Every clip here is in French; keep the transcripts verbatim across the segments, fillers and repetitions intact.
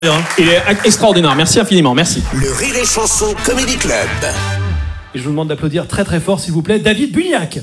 Il est extraordinaire, merci infiniment, merci. Le Rire et Chanson Comedy Club. Et je vous demande d'applaudir très très fort, s'il vous plaît, David Bugnac.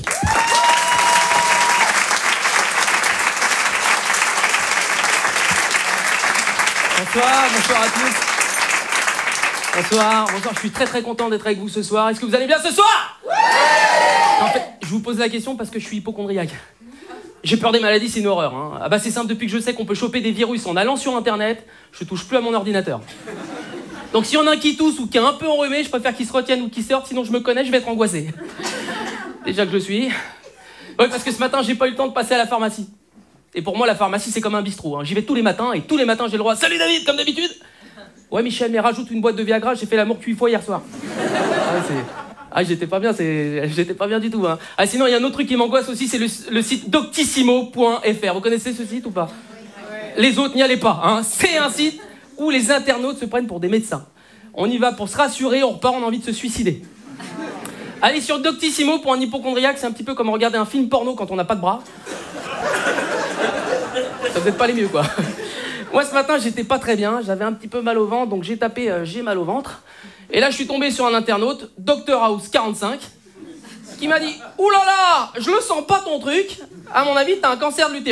Bonsoir, bonsoir à tous. Bonsoir, bonsoir, je suis très très content d'être avec vous ce soir. Est-ce que vous allez bien ce soir? Ouais. En fait, je vous pose la question parce que je suis hypochondriaque. J'ai peur des maladies, c'est une horreur. Hein. Ah bah c'est simple, depuis que je sais qu'on peut choper des virus en allant sur internet, je touche plus à mon ordinateur. Donc s'il y en a un qui tousse ou qui est un peu enrhumé, je préfère qu'il se retienne ou qu'il sorte, sinon je me connais, je vais être angoissé. Déjà que je le suis. Ouais, parce que ce matin, j'ai pas eu le temps de passer à la pharmacie. Et pour moi, la pharmacie, c'est comme un bistrot. Hein. J'y vais tous les matins et tous les matins, j'ai le droit. Salut David, comme d'habitude. Ouais, Michel, mais rajoute une boîte de Viagra, j'ai fait l'amour huit fois hier soir. Ah, ouais, c'est... Ah, j'étais pas bien, c'est... j'étais pas bien du tout. Hein. Ah, sinon, il y a un autre truc qui m'angoisse aussi, c'est le, le site doctissimo point f r. Vous connaissez ce site ou pas? Les autres, n'y allez pas. Hein. C'est un site où les internautes se prennent pour des médecins. On y va pour se rassurer, on repart, on a envie de se suicider. Allez sur Doctissimo pour un hypochondriaque, c'est un petit peu comme regarder un film porno quand on n'a pas de bras. Ça vous aide pas les mieux, quoi. Moi, ce matin, j'étais pas très bien, j'avais un petit peu mal au ventre, donc j'ai tapé euh, j'ai mal au ventre. Et là, je suis tombé sur un internaute, Docteur House quarante-cinq, qui m'a dit « Ouh là là, je le sens pas ton truc, à mon avis, t'as un cancer de l'utérus. »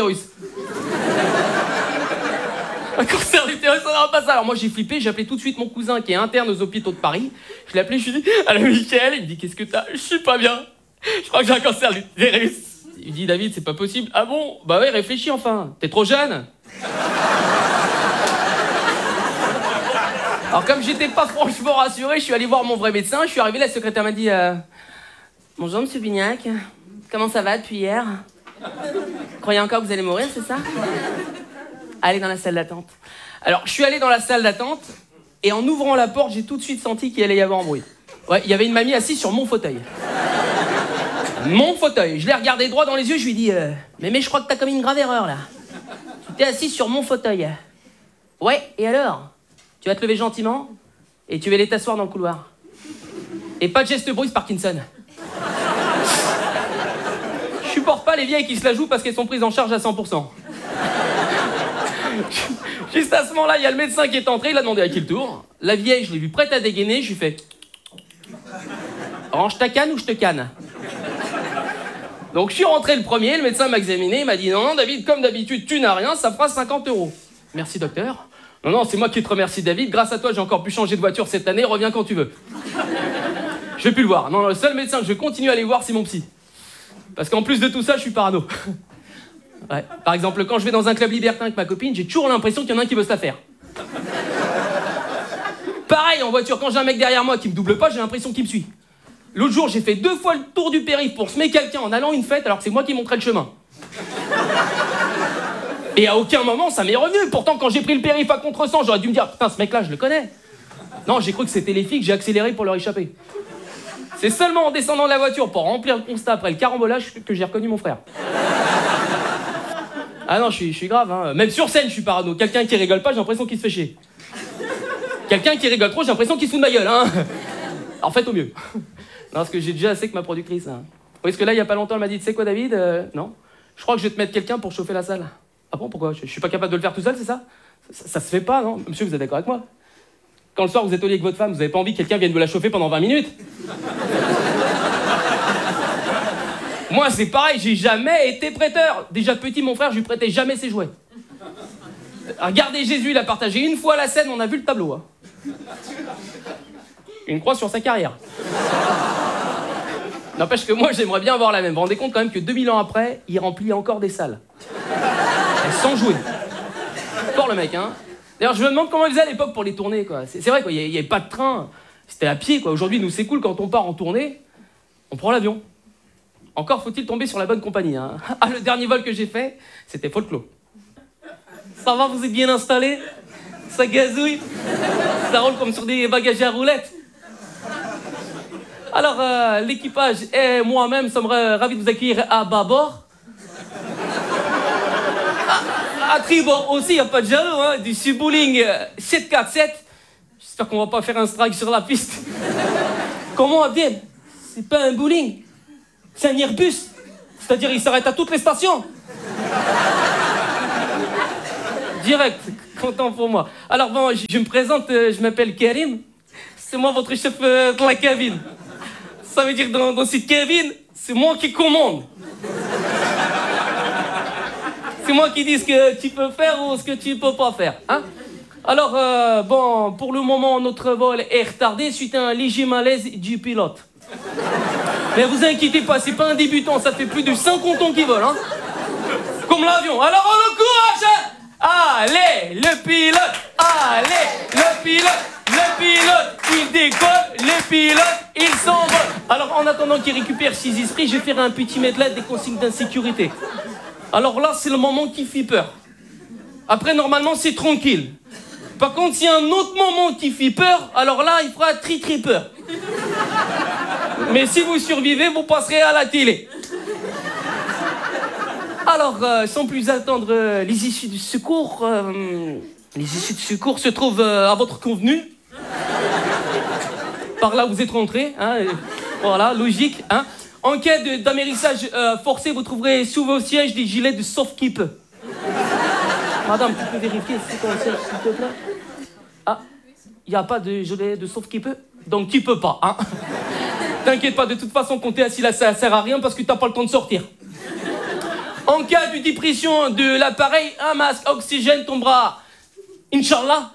Un cancer de l'utérus, ça n'aura pas ça. Alors moi, j'ai flippé, j'ai appelé tout de suite mon cousin qui est interne aux hôpitaux de Paris. Je l'ai appelé, je lui ai dit « Allô, Mickaël ?» Il me dit « Qu'est-ce que t'as ?»« Je suis pas bien, je crois que j'ai un cancer de l'utérus. » Il dit « David, c'est pas possible. »« Ah bon? Bah ouais, réfléchis enfin, t'es trop jeune. » Alors comme j'étais pas franchement rassuré, je suis allé voir mon vrai médecin, je suis arrivé, la secrétaire m'a dit euh, « Bonjour monsieur Bugnac, comment ça va depuis hier? Vous croyez encore que vous allez mourir, c'est ça? Allez dans la salle d'attente. » Alors je suis allé dans la salle d'attente, et en ouvrant la porte, j'ai tout de suite senti qu'il allait y avoir un bruit. Ouais, il y avait une mamie assise sur mon fauteuil. Mon fauteuil, je l'ai regardé droit dans les yeux, je lui ai dit euh, « Mais mais je crois que t'as commis une grave erreur là. Tu t'es assise sur mon fauteuil. » Ouais, et alors? Tu vas te lever gentiment et tu vas aller t'asseoir dans le couloir. Et pas de geste brusque, Parkinson. Je supporte pas les vieilles qui se la jouent parce qu'elles sont prises en charge à cent pour cent. Juste à ce moment-là, il y a le médecin qui est entré, il a demandé à qui le tour. La vieille, je l'ai vue prête à dégainer, je lui fais « Range ta canne ou je te canne ?» Donc je suis rentré le premier, le médecin m'a examiné, il m'a dit « Non, non, David, comme d'habitude, tu n'as rien, ça fera cinquante euros. » Merci, docteur. Non, non, c'est moi qui te remercie, David. Grâce à toi, j'ai encore pu changer de voiture cette année. Reviens quand tu veux. Je vais plus le voir. Non, non, le seul médecin que je continue à aller voir, c'est mon psy. Parce qu'en plus de tout ça, je suis parano. Ouais. Par exemple, quand je vais dans un club libertin avec ma copine, j'ai toujours l'impression qu'il y en a un qui veut se la faire. Pareil, en voiture, quand j'ai un mec derrière moi qui me double pas, j'ai l'impression qu'il me suit. L'autre jour, j'ai fait deux fois le tour du périph' pour semer quelqu'un en allant à une fête, alors que c'est moi qui montrais le chemin. Et à aucun moment, ça m'est revenu. Pourtant, quand j'ai pris le périph' à contre-sens, j'aurais dû me dire « Putain, ce mec-là, je le connais. » Non, j'ai cru que c'était les filles que j'ai accéléré pour leur échapper. C'est seulement en descendant de la voiture pour remplir le constat après le carambolage que j'ai reconnu mon frère. Ah non, je suis, je suis grave. Hein. Même sur scène, je suis parano. Quelqu'un qui rigole pas, j'ai l'impression qu'il se fait chier. Quelqu'un qui rigole trop, j'ai l'impression qu'il se fout de ma gueule. Hein. Alors faites au mieux. Non, parce que j'ai déjà assez que ma productrice. Hein. Parce que là, il y a pas longtemps, elle m'a dit « Tu sais quoi, David euh, Non. Je crois que je vais te mettre quelqu'un pour chauffer la salle. » Ah bon, pourquoi? Je, je suis pas capable de le faire tout seul, c'est ça? ça Ça se fait pas, non? Monsieur, vous êtes d'accord avec moi? Quand le soir, vous êtes au lit avec votre femme, vous avez pas envie que quelqu'un vienne vous la chauffer pendant vingt minutes? Moi, c'est pareil, j'ai jamais été prêteur. Déjà petit, mon frère, je lui prêtais jamais ses jouets. Regardez Jésus, il a partagé une fois la scène, on a vu le tableau. Hein. Une croix sur sa carrière. N'empêche que moi, j'aimerais bien avoir la même. Vous vous rendez compte quand même que deux mille ans après, il remplit encore des salles. Sans jouer. Fort le mec, hein. D'ailleurs, je me demande comment il faisait à l'époque pour les tourner, quoi. C'est, c'est vrai, quoi, il n'y avait pas de train. C'était à pied, quoi. Aujourd'hui, nous, c'est cool, quand on part en tournée, on prend l'avion. Encore faut-il tomber sur la bonne compagnie, hein. Ah, le dernier vol que j'ai fait, c'était folklore. Ça va, vous êtes bien installés? Ça gazouille? Ça roule comme sur des bagages à roulettes? Alors, euh, l'équipage et moi-même sommes ravis de vous accueillir à bâbord. À, à tribord aussi, il n'y a pas de jaloux, hein, du Subbooling euh, sept quatre sept. J'espère qu'on va pas faire un strike sur la piste. Comment, Abdel? C'est pas un bowling, c'est un Airbus. C'est-à-dire, il s'arrête à toutes les stations. Direct. Content pour moi. Alors bon, je, je me présente, euh, je m'appelle Karim. C'est moi votre chef euh, de la cabine. Ça veut dire dans, dans cette cabine, c'est moi qui commande. C'est moi qui dis ce que tu peux faire ou ce que tu peux pas faire. Hein? Alors, euh, bon, pour le moment, notre vol est retardé suite à un léger malaise du pilote. Mais vous inquiétez pas, c'est pas un débutant, ça fait plus de cinquante ans qu'il vole. Hein? Comme l'avion. Alors, on le courage! Allez, le pilote! Allez, le pilote! Le pilote, il décolle, le pilote, il s'envole. Alors, en attendant qu'il récupère ses esprits, je vais faire un petit medley des consignes d'insécurité. Alors là, c'est le moment qui fait peur. Après, normalement, c'est tranquille. Par contre, s'il y a un autre moment qui fait peur, alors là, il fera très très peur. Mais si vous survivez, vous passerez à la télé. Alors, euh, sans plus attendre, euh, les issues du secours, euh, les issues de secours se trouvent euh, à votre convenu. Par là, vous êtes rentrés, hein, et voilà, logique, hein. En cas de, d'amérissage euh, forcé, vous trouverez sous vos sièges des gilets de sauve-qui peut. Madame, tu peux vérifier si c'est ton siège, s'il te plaît? Ah, il n'y a pas de gilet de sauve-qui-peut? Donc tu peux pas, hein. T'inquiète pas, de toute façon, compter assis là, ça sert à rien parce que t'as pas le temps de sortir. En cas de dépression de l'appareil, un masque oxygène tombera, Inch'Allah,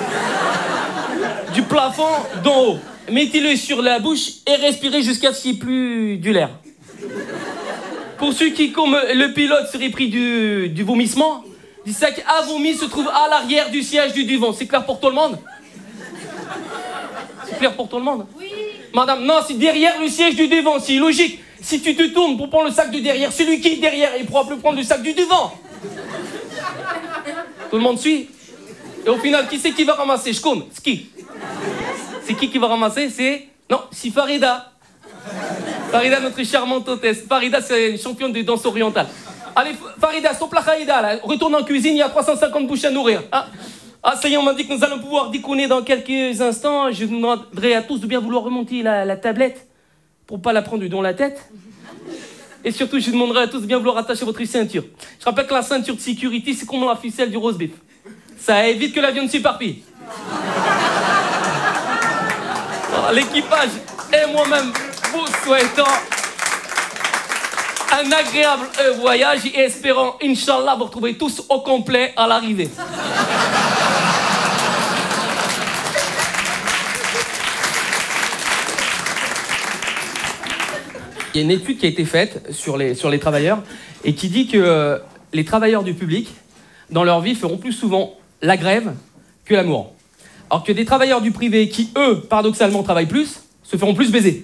du plafond d'en haut. Mettez-le sur la bouche et respirez jusqu'à ce qu'il n'y ait plus du l'air. Pour ceux qui, comme le pilote, serait pris du, du vomissement, du sac à vomi se trouve à l'arrière du siège du devant. C'est clair pour tout le monde? C'est clair pour tout le monde? Oui. Madame, non, c'est derrière le siège du devant, c'est logique. Si tu te tournes pour prendre le sac de derrière, celui qui est derrière, il ne pourra plus prendre le sac du devant. Tout le monde suit? Et au final, qui c'est qui va ramasser? Je compte. C'est qui? C'est qui qui va ramasser? C'est... Non, c'est Farida. Farida, notre charmante hôtesse. Farida, c'est une championne de danse orientale. Allez, Farida, stop la Khaïda, là. Retourne en cuisine, il y a trois cent cinquante bouches à nourrir. Hein? Ah, ça y est, on m'a dit que nous allons pouvoir déconner dans quelques instants. Je vous demanderai à tous de bien vouloir remonter la, la tablette pour pas la prendre dans la tête. Et surtout, je demanderai à tous de bien vouloir attacher votre ceinture. Je rappelle que la ceinture de sécurité, c'est comme la ficelle du roast beef. Ça évite que l'avion ne s'éparpille. L'équipage et moi-même vous souhaitons un agréable voyage et espérons, Inch'Allah, vous retrouver tous au complet à l'arrivée. Il y a une étude qui a été faite sur les, sur les travailleurs et qui dit que euh, les travailleurs du public, dans leur vie, feront plus souvent la grève que l'amour. Alors que des travailleurs du privé qui, eux, paradoxalement, travaillent plus, se feront plus baiser.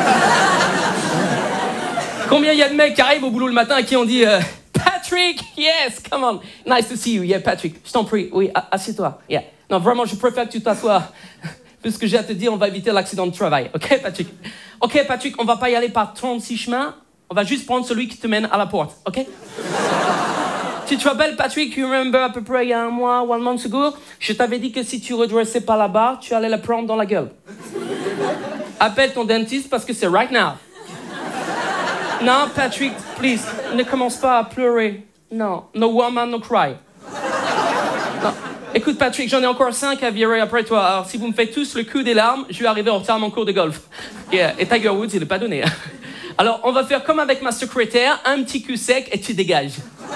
Combien il y a de mecs qui arrivent au boulot le matin et qui ont dit euh, Patrick, yes, come on, nice to see you, yeah, Patrick, je t'en prie, oui, assieds-toi, yeah. Non, vraiment, je préfère que tu t'assoies. Vu ce que j'ai à te dire, on va éviter l'accident de travail, ok, Patrick? Ok, Patrick, on va pas y aller par trente-six chemins, on va juste prendre celui qui te mène à la porte, ok? Tu te rappelles, Patrick, you remember à peu près il y a un mois, one month ago, je t'avais dit que si tu redressais pas la barre, tu allais la prendre dans la gueule. Appelle ton dentiste parce que c'est right now. Non, Patrick, please, ne commence pas à pleurer. Non, no woman, no cry. Non. Écoute, Patrick, j'en ai encore cinq à virer après toi. Alors, si vous me faites tous le coup des larmes, je vais arriver en retard à mon cours de golf. Yeah. Et Tiger Woods, il n'est pas donné. Alors, on va faire comme avec ma secrétaire, un petit cul sec et tu dégages.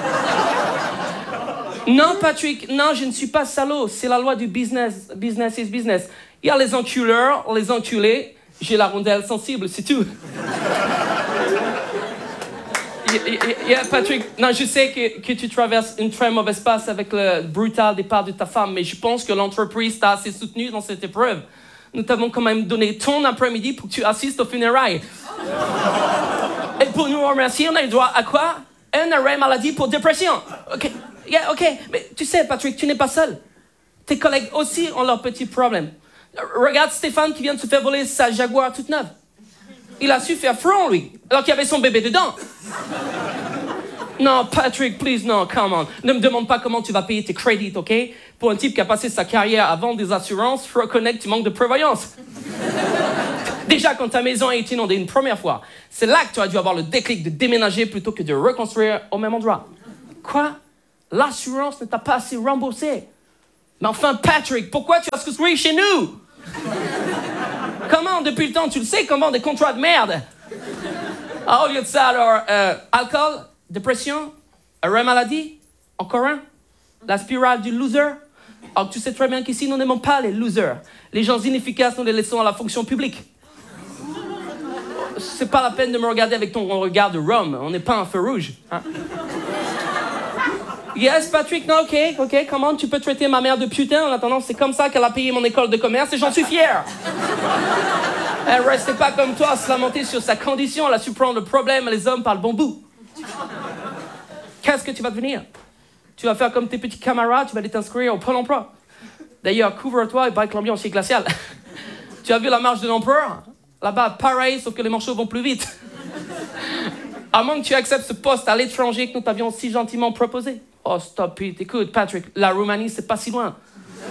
Non, Patrick, non, je ne suis pas salaud. C'est la loi du business. Business is business. Il y a les enculeurs, les enculés. J'ai la rondelle sensible, c'est tout. Yeah, yeah, Patrick, non, je sais que, que tu traverses une très mauvaise passe avec le brutal départ de ta femme, mais je pense que l'entreprise t'a assez soutenu dans cette épreuve. Nous t'avons quand même donné ton après-midi pour que tu assistes aux funérailles. Et pour nous remercier, on a le droit à quoi? Un arrêt maladie pour dépression. Ok, yeah, ok. Mais tu sais, Patrick, tu n'es pas seul. Tes collègues aussi ont leurs petits problèmes. Regarde Stéphane qui vient de se faire voler sa Jaguar toute neuve. Il a su faire front, lui, alors qu'il y avait son bébé dedans. Non, Patrick, please, non, come on. Ne me demande pas comment tu vas payer tes crédits, ok? Pour un type qui a passé sa carrière à vendre des assurances, je reconnais que tu manques de prévoyance. Déjà, quand ta maison a été inondée une première fois, c'est là que tu as dû avoir le déclic de déménager plutôt que de reconstruire au même endroit. Quoi? L'assurance ne t'a pas assez remboursé? Mais enfin, Patrick, pourquoi tu as souscrit chez nous? Comment, depuis le temps, tu le sais, comment des contrats de merde? Ah, au lieu de ça, alors, euh, alcool, dépression, arrêt maladie, encore un, la spirale du loser. Alors, tu sais très bien qu'ici, nous n'aimons pas les losers. Les gens inefficaces, nous les laissons à la fonction publique. C'est pas la peine de me regarder avec ton regard de Rome. On n'est pas un feu rouge. Hein? Yes, Patrick, non, ok, ok, comment tu peux traiter ma mère de putain en attendant, c'est comme ça qu'elle a payé mon école de commerce et j'en suis fier. Elle restait pas comme toi à se lamenter sur sa condition, elle a su prendre le problème et les hommes par le bon bout. Qu'est-ce que tu vas devenir? Tu vas faire comme tes petits camarades, tu vas aller t'inscrire au Pôle emploi. D'ailleurs, couvre-toi et bike l'ambiance est glaciale. Tu as vu la marche de l'empereur? Là-bas, pareil, sauf que les manchots vont plus vite. À moins que tu acceptes ce poste à l'étranger que nous t'avions si gentiment proposé. Oh, stop it. Écoute, Patrick, la Roumanie, c'est pas si loin.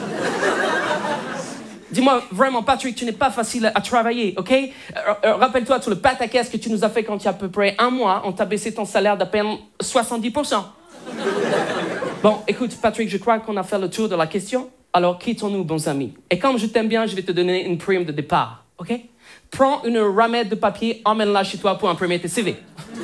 Dis-moi, vraiment, Patrick, tu n'es pas facile à travailler, ok? euh, euh, Rappelle-toi tout le pataquès que tu nous as fait quand il y a à peu près un mois, on t'a baissé ton salaire d'à peine soixante-dix pour cent. Bon, écoute, Patrick, je crois qu'on a fait le tour de la question. Alors, quittons-nous, bons amis. Et comme je t'aime bien, je vais te donner une prime de départ, ok? Prends une ramette de papier, emmène-la chez toi pour imprimer tes C V.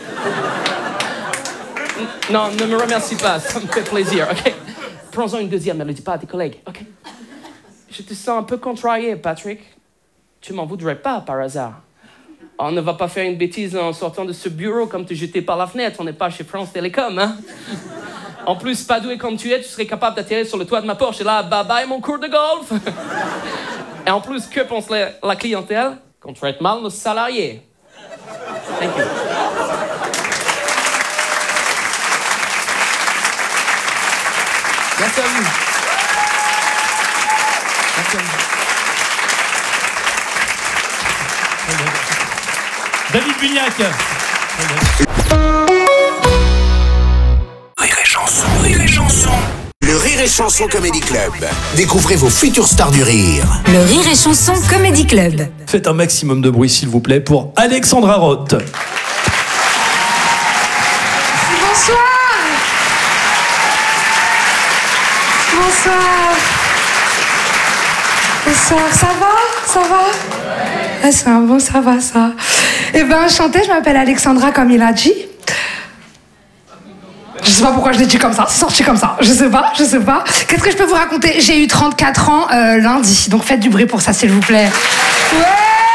Non, ne me remercie pas, ça me fait plaisir, ok? Prends-en une deuxième, ne le dis pas à tes collègues, ok? Je te sens un peu contrarié, Patrick. Tu m'en voudrais pas, par hasard. On ne va pas faire une bêtise en sortant de ce bureau comme te jeter par la fenêtre. On n'est pas chez France Télécom, hein? En plus, pas doué comme tu es, tu serais capable d'atterrir sur le toit de ma Porsche. Et là, bye-bye, mon cours de golf. Et en plus, que pense la, la clientèle? Qu'on traite mal nos salariés. Thank you. Merci à vous. Merci à vous. David Bugnac. Rire et chanson, rire et chanson. Le Rire et Chanson Comedy Club. Découvrez vos futures stars du rire. Le Rire et Chanson Comedy Club. Faites un maximum de bruit, s'il vous plaît, pour Alexandra Roth. Bonsoir. Bonsoir. Bonsoir, ça va? Ça va? Ah, ça va, bon, ça va, ça. Eh ben, enchantée, je m'appelle Alexandra, comme il a dit. Je sais pas pourquoi je l'ai dit comme ça, c'est sorti comme ça. Je sais pas, je sais pas. Qu'est-ce que je peux vous raconter? J'ai eu trente-quatre ans euh, lundi, donc faites du bruit pour ça, s'il vous plaît. Ouais.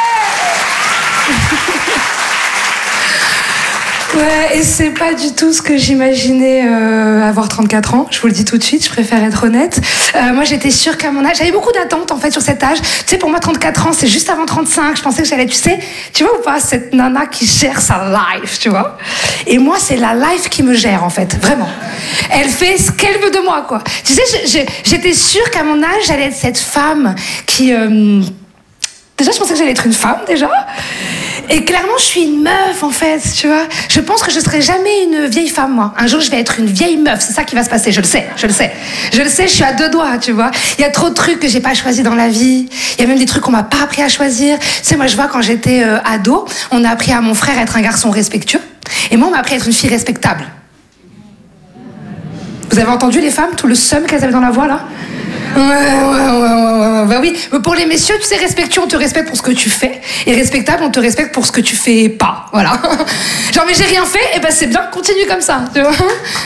Ouais, et c'est pas du tout ce que j'imaginais euh, avoir trente-quatre ans, je vous le dis tout de suite, je préfère être honnête. Euh, moi j'étais sûre qu'à mon âge, j'avais beaucoup d'attentes en fait sur cet âge. Tu sais, pour moi trente-quatre ans, c'est juste avant trente-cinq, je pensais que j'allais, tu sais, tu vois ou pas, cette nana qui gère sa life, tu vois. Et moi c'est la life qui me gère en fait, vraiment. Elle fait ce qu'elle veut de moi, quoi. Tu sais, je, je, j'étais sûre qu'à mon âge, j'allais être cette femme qui... Euh, Déjà, je pensais que j'allais être une femme, déjà. Et clairement, je suis une meuf, en fait, tu vois. Je pense que je serai jamais une vieille femme, moi. Un jour, je vais être une vieille meuf. C'est ça qui va se passer, je le sais, je le sais. Je le sais, je suis à deux doigts, tu vois. Il y a trop de trucs que j'ai pas choisis dans la vie. Il y a même des trucs qu'on m'a pas appris à choisir. Tu sais, moi, je vois, quand j'étais euh, ado, on a appris à mon frère à être un garçon respectueux. Et moi, on m'a appris à être une fille respectable. Vous avez entendu, les femmes, tout le seum qu'elles avaient dans la voix, là? Ouais, ouais, ouais, ouais, ouais, bah oui. Mais pour les messieurs, tu sais, respectueux, on te respecte pour ce que tu fais. Et respectable, on te respecte pour ce que tu fais pas. Voilà. Genre, mais j'ai rien fait, et ben c'est bien, continue comme ça, tu vois.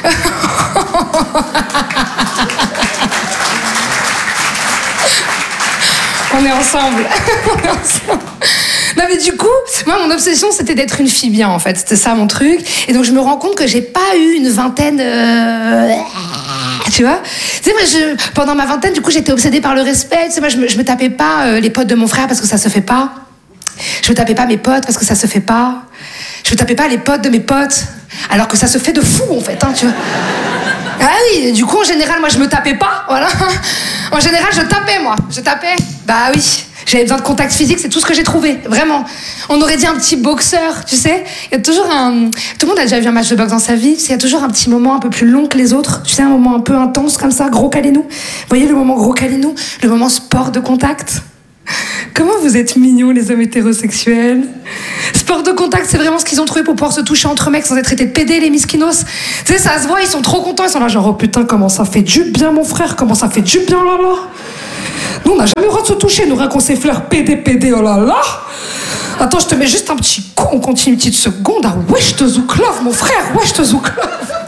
On est ensemble. On est ensemble. Non mais du coup, moi mon obsession c'était d'être une fille bien en fait, c'était ça mon truc. Et donc je me rends compte que j'ai pas eu une vingtaine, euh... tu vois. Tu sais moi je, pendant ma vingtaine du coup j'étais obsédée par le respect. Tu sais moi je me, je me tapais pas euh, les potes de mon frère parce que ça se fait pas. Je me tapais pas mes potes parce que ça se fait pas. Je me tapais pas les potes de mes potes alors que ça se fait de fou en fait, hein, tu vois. Ah oui, du coup en général moi je me tapais pas, voilà. En général je tapais moi, je tapais. Bah oui. J'avais besoin de contact physique, c'est tout ce que j'ai trouvé, vraiment. On aurait dit un petit boxeur, tu sais. Il y a toujours un... Tout le monde a déjà vu un match de boxe dans sa vie. Il y a toujours un petit moment un peu plus long que les autres. Tu sais, un moment un peu intense comme ça, gros câlinou. Vous voyez le moment gros câlinou? Le moment sport de contact? Comment vous êtes mignons, les hommes hétérosexuels. Sport sport de contact, c'est vraiment ce qu'ils ont trouvé pour pouvoir se toucher entre mecs sans être traités de pédés, les miskinos. Tu sais, ça se voit, ils sont trop contents, ils sont là genre, oh putain, comment ça fait du bien, mon frère, comment ça fait du bien, là, là. Nous, on n'a jamais le droit de se toucher, nous, rien qu'on s'effleure, pédé, pédé, oh là là. Attends, je te mets juste un petit coup, on continue une petite seconde. Ah ouais, je te zouklove, mon frère, ouais, je te zouklove.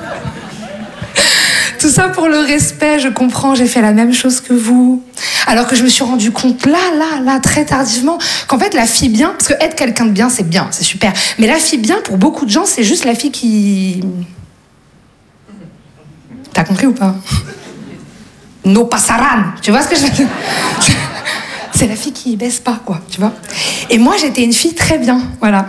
Tout ça pour le respect, je comprends, j'ai fait la même chose que vous. Alors que je me suis rendu compte là, là, là, très tardivement, qu'en fait, la fille bien, parce que être quelqu'un de bien, c'est bien, c'est super. Mais la fille bien, pour beaucoup de gens, c'est juste la fille qui... T'as compris ou pas? No pasaran, tu vois ce que je veux dire? C'est la fille qui baisse pas, quoi, tu vois. Et moi, j'étais une fille très bien, voilà.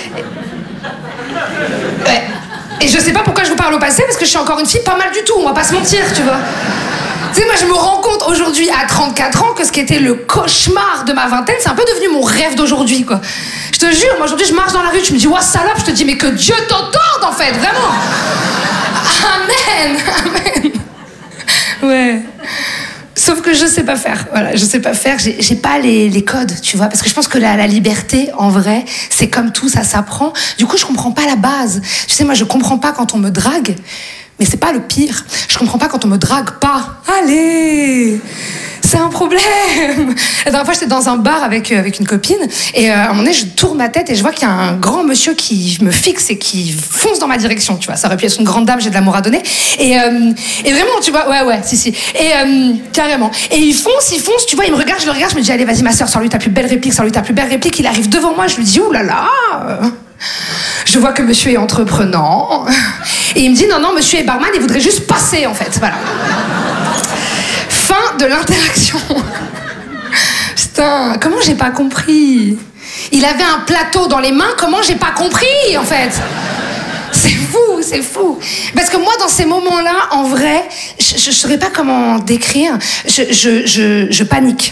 Ouais. Et je sais pas pourquoi je vous parle au passé, parce que je suis encore une fille pas mal du tout, on va pas se mentir, tu vois. Tu sais, moi, je me rends compte aujourd'hui, à trente-quatre ans, que ce qui était le cauchemar de ma vingtaine, c'est un peu devenu mon rêve d'aujourd'hui, quoi. Je te jure, moi, aujourd'hui, je marche dans la rue, tu me dis, ouah, salope, je te dis, mais que Dieu t'entende, en fait, vraiment. Amen, amen. Ouais. Sauf que je sais pas faire, voilà, je sais pas faire, j'ai, j'ai pas les, les codes, tu vois, parce que je pense que la, la liberté, en vrai, c'est comme tout, ça s'apprend. Du coup, je comprends pas la base. Tu sais, moi, je comprends pas quand on me drague, mais c'est pas le pire. Je comprends pas quand on me drague pas. Allez, c'est un problème. La dernière fois, j'étais dans un bar avec, euh, avec une copine, et euh, à un moment donné, je tourne ma tête et je vois qu'il y a un grand monsieur qui me fixe et qui fonce dans ma direction, tu vois. Ça aurait pu être une grande dame, j'ai de l'amour à donner. Et, euh, et vraiment, tu vois, ouais, ouais, si, si. Et euh, carrément. Et il fonce, il fonce, tu vois, il me regarde, je le regarde, je me dis, allez, vas-y, ma soeur, sors-lui ta plus belle réplique, sors-lui ta plus belle réplique. Il arrive devant moi, je lui dis, ouh là là. Je vois que monsieur est entreprenant. Et il me dit, non, non, monsieur est barman, il voudrait juste passer, en fait. Voilà. Fin de l'interaction. Putain, comment j'ai pas compris? Il avait un plateau dans les mains, comment j'ai pas compris, en fait? C'est fou, c'est fou. Parce que moi, dans ces moments-là, en vrai, je, je saurais pas comment décrire. Je, je, je, je panique.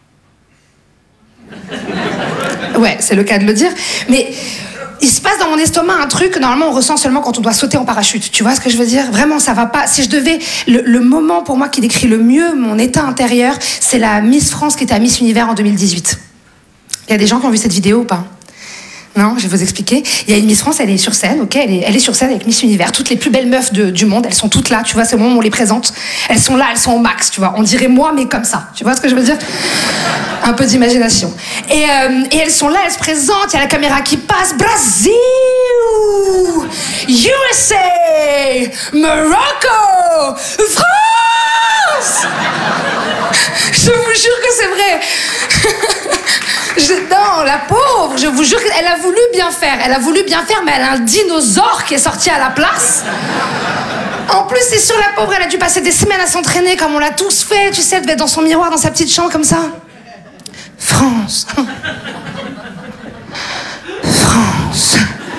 Ouais, c'est le cas de le dire. Mais il se passe dans mon estomac un truc que normalement on ressent seulement quand on doit sauter en parachute. Tu vois ce que je veux dire? Vraiment, ça va pas. Si je devais... Le, le moment pour moi qui décrit le mieux mon état intérieur, c'est la Miss France qui était à Miss Univers en deux mille dix-huit. Il y a des gens qui ont vu cette vidéo ou pas? Non, je vais vous expliquer. Il y a une Miss France, elle est sur scène, ok, elle est, elle est sur scène avec Miss Univers. Toutes les plus belles meufs de, du monde, elles sont toutes là, tu vois, c'est le moment où on les présente. Elles sont là, elles sont au max, tu vois. On dirait moi, mais comme ça. Tu vois ce que je veux dire? Un peu d'imagination. Et, euh, et elles sont là, elles se présentent, il y a la caméra qui passe. Brésil, U S A, Morocco, France. Je vous jure que c'est vrai. Je, non, la pauvre, je vous jure qu'elle a voulu bien faire. Elle a voulu bien faire, mais elle a un dinosaure qui est sorti à la place. En plus, c'est sûr, la pauvre, elle a dû passer des semaines à s'entraîner, comme on l'a tous fait. Tu sais, elle devait être dans son miroir, dans sa petite chambre, comme ça. France. France.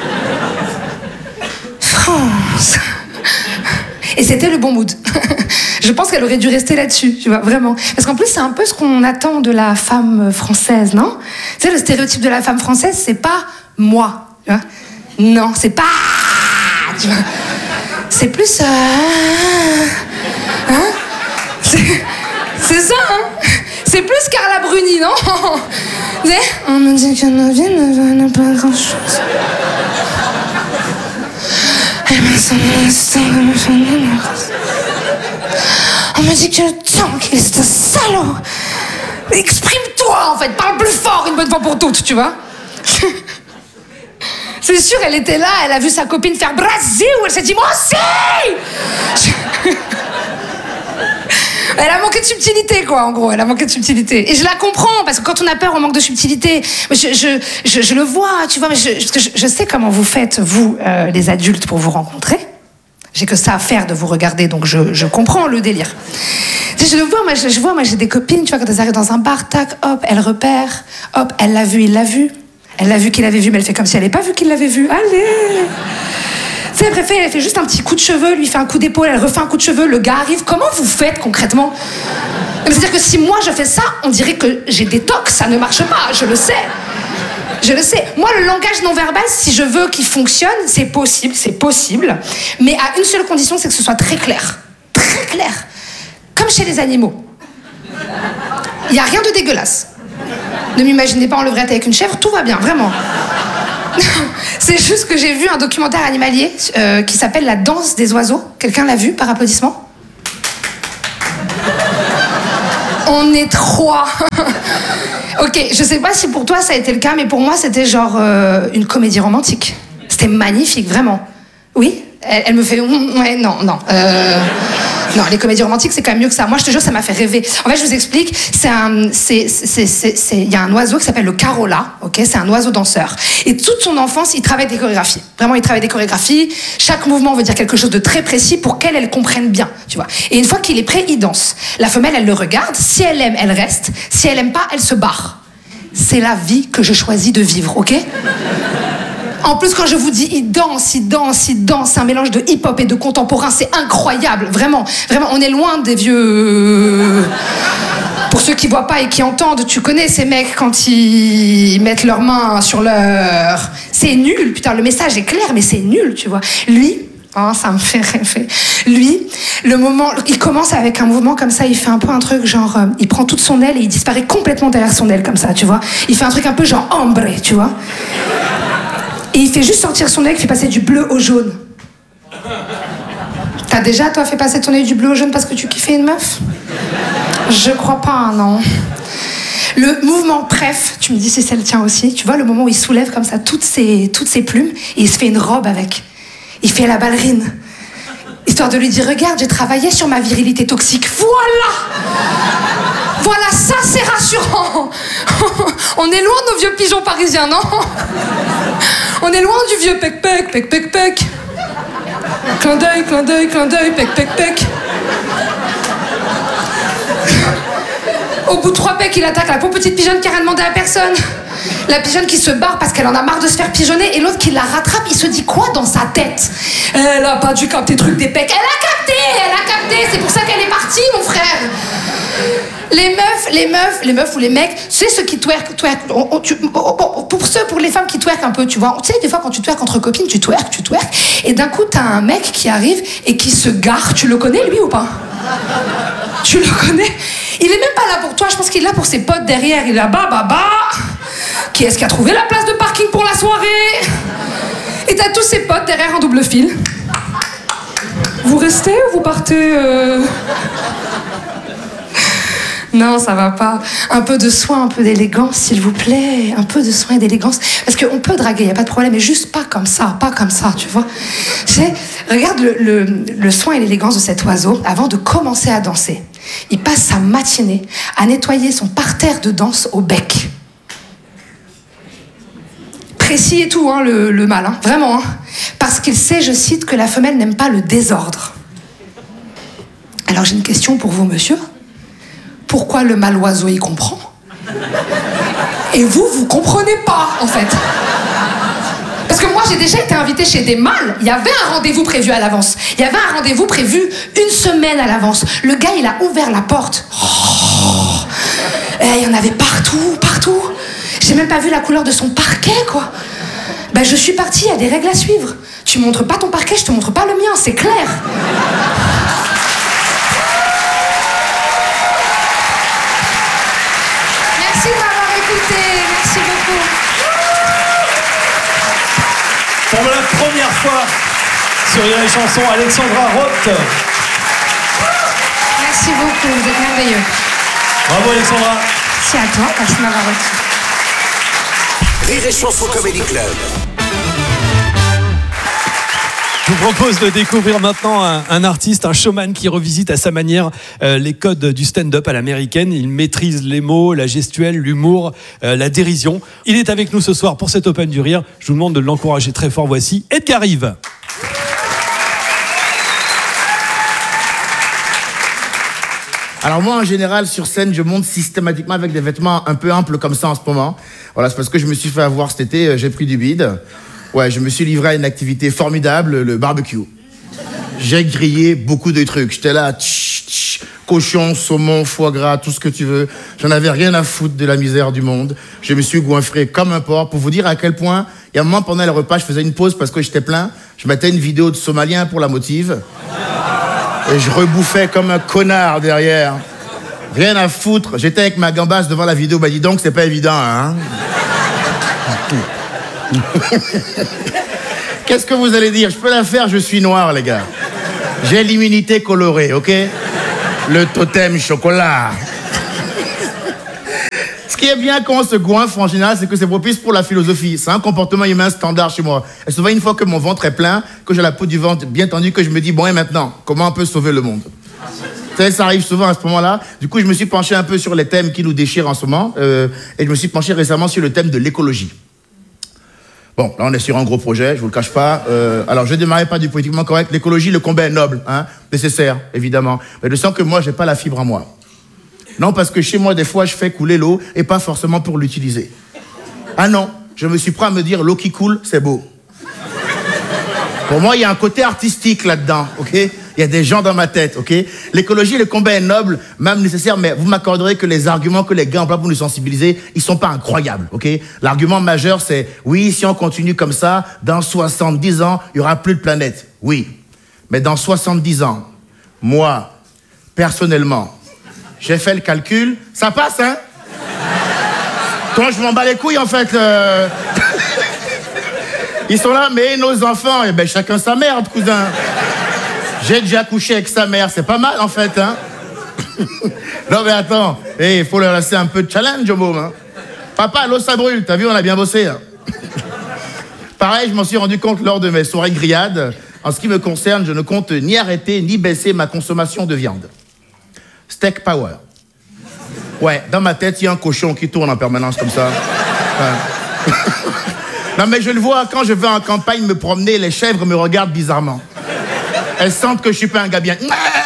France. Et c'était le bon mood. Je pense qu'elle aurait dû rester là-dessus, tu vois, vraiment. Parce qu'en plus, c'est un peu ce qu'on attend de la femme française, non? Tu sais, le stéréotype de la femme française, c'est pas moi, tu vois. Non, c'est pas... Tu vois. C'est plus... Euh... Hein? C'est... c'est ça, hein? C'est plus Carla Bruni, non? Tu sais, on me dit que nos vies ne valent pas grand-chose. Elle me semble l'instant de me faire n'importe. On me dit que le temps qu'il est un salaud. Exprime-toi, en fait, parle plus fort une bonne fois pour toutes, tu vois. C'est sûr, elle était là, elle a vu sa copine faire Brésil, elle s'est dit, moi aussi. Elle a manqué de subtilité, quoi, en gros, elle a manqué de subtilité. Et je la comprends, parce que quand on a peur, on manque de subtilité. Je, je, je, je le vois, tu vois, mais je, je, je sais comment vous faites, vous, euh, les adultes, pour vous rencontrer. J'ai que ça à faire de vous regarder, donc je, je comprends le délire. Tu sais, je le vois, moi, je, je vois, moi, j'ai des copines, tu vois, quand elles arrivent dans un bar, tac, hop, elle repère, hop, elle l'a vu, il l'a vu. Elle l'a vu qu'il l'avait vu, mais elle fait comme si elle n'avait pas vu qu'il l'avait vu. Allez! Tu sais, elle préfère, elle fait juste un petit coup de cheveux, lui fait un coup d'épaule, elle refait un coup de cheveux, le gars arrive. Comment vous faites concrètement? C'est-à-dire que si moi je fais ça, on dirait que j'ai des tocs, ça ne marche pas, je le sais. Je le sais. Moi, le langage non verbal, si je veux qu'il fonctionne, c'est possible, c'est possible. Mais à une seule condition, c'est que ce soit très clair. Très clair. Comme chez les animaux. Il n'y a rien de dégueulasse. Ne m'imaginez pas en levrette avec une chèvre, tout va bien, vraiment. C'est juste que j'ai vu un documentaire animalier euh, qui s'appelle La danse des oiseaux. Quelqu'un l'a vu par applaudissement? On est trois. Ok, je sais pas si pour toi ça a été le cas, mais pour moi c'était genre euh, une comédie romantique. C'était magnifique, vraiment. Oui? Elle, elle me fait... Ouais, non, non. Euh... Non, les comédies romantiques, c'est quand même mieux que ça. Moi, je te jure, ça m'a fait rêver. En fait, je vous explique, c'est un... c'est, c'est, c'est, c'est, il y a un oiseau qui s'appelle le carola, ok? C'est un oiseau danseur. Et toute son enfance, il travaille des chorégraphies. Vraiment, il travaille des chorégraphies. Chaque mouvement veut dire quelque chose de très précis pour qu'elle, elle comprenne bien, tu vois. Et une fois qu'il est prêt, il danse. La femelle, elle le regarde. Si elle aime, elle reste. Si elle aime pas, elle se barre. C'est la vie que je choisis de vivre, ok? En plus, quand je vous dis, il danse, il danse, il danse, c'est un mélange de hip-hop et de contemporain, c'est incroyable, vraiment, vraiment, on est loin des vieux... Pour ceux qui voient pas et qui entendent, tu connais ces mecs quand ils mettent leurs mains sur leur... C'est nul, putain, le message est clair, mais c'est nul, tu vois. Lui, oh, ça me fait rêver. Lui, le moment, il commence avec un mouvement comme ça, il fait un peu un truc genre, euh, il prend toute son aile et il disparaît complètement derrière son aile, comme ça, tu vois. Il fait un truc un peu genre ombre, tu vois. Et il fait juste sortir son œil, il fait passer du bleu au jaune. T'as déjà, toi, fait passer ton œil du bleu au jaune parce que tu kiffais une meuf? Je crois pas, non. Le mouvement préf, tu me dis si c'est le tien aussi, tu vois, le moment où il soulève comme ça toutes ses, toutes ses plumes et il se fait une robe avec. Il fait la ballerine. Histoire de lui dire, regarde, j'ai travaillé sur ma virilité toxique. Voilà! Voilà, ça c'est rassurant. On est loin de nos vieux pigeons parisiens, non? On est loin du vieux pec-pec, pec-pec-pec. Clin d'œil, clin d'œil, clin d'œil, pec-pec-pec. Au bout de trois pecs, il attaque la pauvre petite pigeonne qui a rien demandé à personne. La pigeonne qui se barre parce qu'elle en a marre de se faire pigeonner et l'autre qui la rattrape, il se dit quoi dans sa tête? Elle a pas dû capter le truc des pecs. Elle a capté, elle a capté, c'est pour ça qu'elle est partie, mon frère. Les meufs, les meufs, les meufs ou les mecs, tu sais ceux qui twerk, twerk, on, on, tu, on, on, pour ceux, pour les femmes qui twerk un peu, tu vois, tu sais, des fois quand tu twerk entre copines, tu twerk, tu twerk, et d'un coup t'as un mec qui arrive et qui se gare, tu le connais lui ou pas? Tu le connais? Il est même pas là pour toi, je pense qu'il est là pour ses potes derrière, il est là-bas, bah bah. Qui est-ce qui a trouvé la place de parking pour la soirée? Et t'as tous ses potes derrière en double fil. Vous restez ou vous partez euh... Non, ça va pas. Un peu de soin, un peu d'élégance, s'il vous plaît. Un peu de soin et d'élégance. Parce qu'on peut draguer, y a pas de problème, mais juste pas comme ça, pas comme ça, tu vois. Tu sais, regarde le, le, le soin et l'élégance de cet oiseau avant de commencer à danser. Il passe sa matinée à nettoyer son parterre de danse au bec. Précis et tout, hein, le, le mâle, hein, vraiment. Hein. Parce qu'il sait, je cite, que la femelle n'aime pas le désordre. Alors j'ai une question pour vous, monsieur. Pourquoi le mâle oiseau y comprend? Et vous, vous comprenez pas, en fait. Parce que moi, j'ai déjà été invitée chez des mâles. Il y avait un rendez-vous prévu à l'avance. Il y avait un rendez-vous prévu une semaine à l'avance. Le gars, il a ouvert la porte. Oh. Et il y en avait partout, partout. J'ai même pas vu la couleur de son parquet, quoi. Ben, je suis partie, il y a des règles à suivre. Tu montres pas ton parquet, je te montre pas le mien, c'est clair. Merci de m'avoir écouté, merci beaucoup. Pour la première fois sur Rire et Chanson, Alexandra Roth. Merci beaucoup, vous êtes merveilleux. Bravo Alexandra. Merci à toi, merci de m'avoir reçu. Rire et Chanson Comedy Club. Je vous propose de découvrir maintenant un, un artiste, un showman qui revisite à sa manière euh, les codes du stand-up à l'américaine. Il maîtrise les mots, la gestuelle, l'humour, euh, la dérision. Il est avec nous ce soir pour cet Open du Rire. Je vous demande de l'encourager très fort. Voici Edgar Rive. Alors moi, en général, sur scène, je monte systématiquement avec des vêtements un peu amples comme ça en ce moment. Voilà, c'est parce que je me suis fait avoir cet été, j'ai pris du bide. Ouais, je me suis livré à une activité formidable, le barbecue. J'ai grillé beaucoup de trucs. J'étais là, tch, tch, cochon, saumon, foie gras, tout ce que tu veux. J'en avais rien à foutre de la misère du monde. Je me suis goinfré comme un porc pour vous dire à quel point, il y a un moment pendant le repas, je faisais une pause parce que j'étais plein. Je mettais une vidéo de Somalien pour la motive. Et je rebouffais comme un connard derrière. Rien à foutre. J'étais avec ma gambasse devant la vidéo. Bah dis donc, c'est pas évident, hein. Qu'est-ce que vous allez dire? Je peux la faire, je suis noir, les gars. J'ai l'immunité colorée, ok? Le totem chocolat. Ce qui est bien quand on se goinfre en général, c'est que c'est propice pour la philosophie. C'est un comportement humain standard chez moi. Et souvent, une fois que mon ventre est plein, que j'ai la peau du ventre bien tendue, que je me dis, bon, et maintenant, comment on peut sauver le monde? Vous savez, ça arrive souvent à ce moment-là. Du coup, je me suis penché un peu sur les thèmes qui nous déchirent en ce moment. Euh, et je me suis penché récemment sur le thème de l'écologie. Bon, là, on est sur un gros projet, je vous le cache pas. Euh, alors, je ne démarrais pas du politiquement correct. L'écologie, le combat est noble, hein, nécessaire, évidemment. Mais je sens que moi, j'ai pas la fibre en moi. Non, parce que chez moi, des fois, je fais couler l'eau et pas forcément pour l'utiliser. Ah non, je me suis prêt à me dire, l'eau qui coule, c'est beau. Pour moi, il y a un côté artistique là-dedans, ok? Il y a des gens dans ma tête, ok? L'écologie, le combat est noble, même nécessaire, mais vous m'accorderez que les arguments que les gars emploient pour nous sensibiliser, ils sont pas incroyables, ok? L'argument majeur, c'est, oui, si on continue comme ça, dans soixante-dix ans, il y aura plus de planète. Oui. Mais dans soixante-dix ans, moi, personnellement, j'ai fait le calcul, ça passe, hein? Quand je m'en bats les couilles, en fait, euh... ils sont là, mais nos enfants, eh ben, chacun sa merde, cousin. J'ai déjà couché avec sa mère, c'est pas mal, en fait, hein? Non, mais attends, il hey, faut leur laisser un peu de challenge, au môme, hein? Papa, l'eau, ça brûle, t'as vu, on a bien bossé, hein? Pareil, je m'en suis rendu compte lors de mes soirées grillades. En ce qui me concerne, je ne compte ni arrêter, ni baisser ma consommation de viande. Steak power. Ouais, dans ma tête, il y a un cochon qui tourne en permanence comme ça. Ouais. Non, mais je le vois, quand je vais en campagne me promener, les chèvres me regardent bizarrement. Elles sentent que je suis pas un gars bien.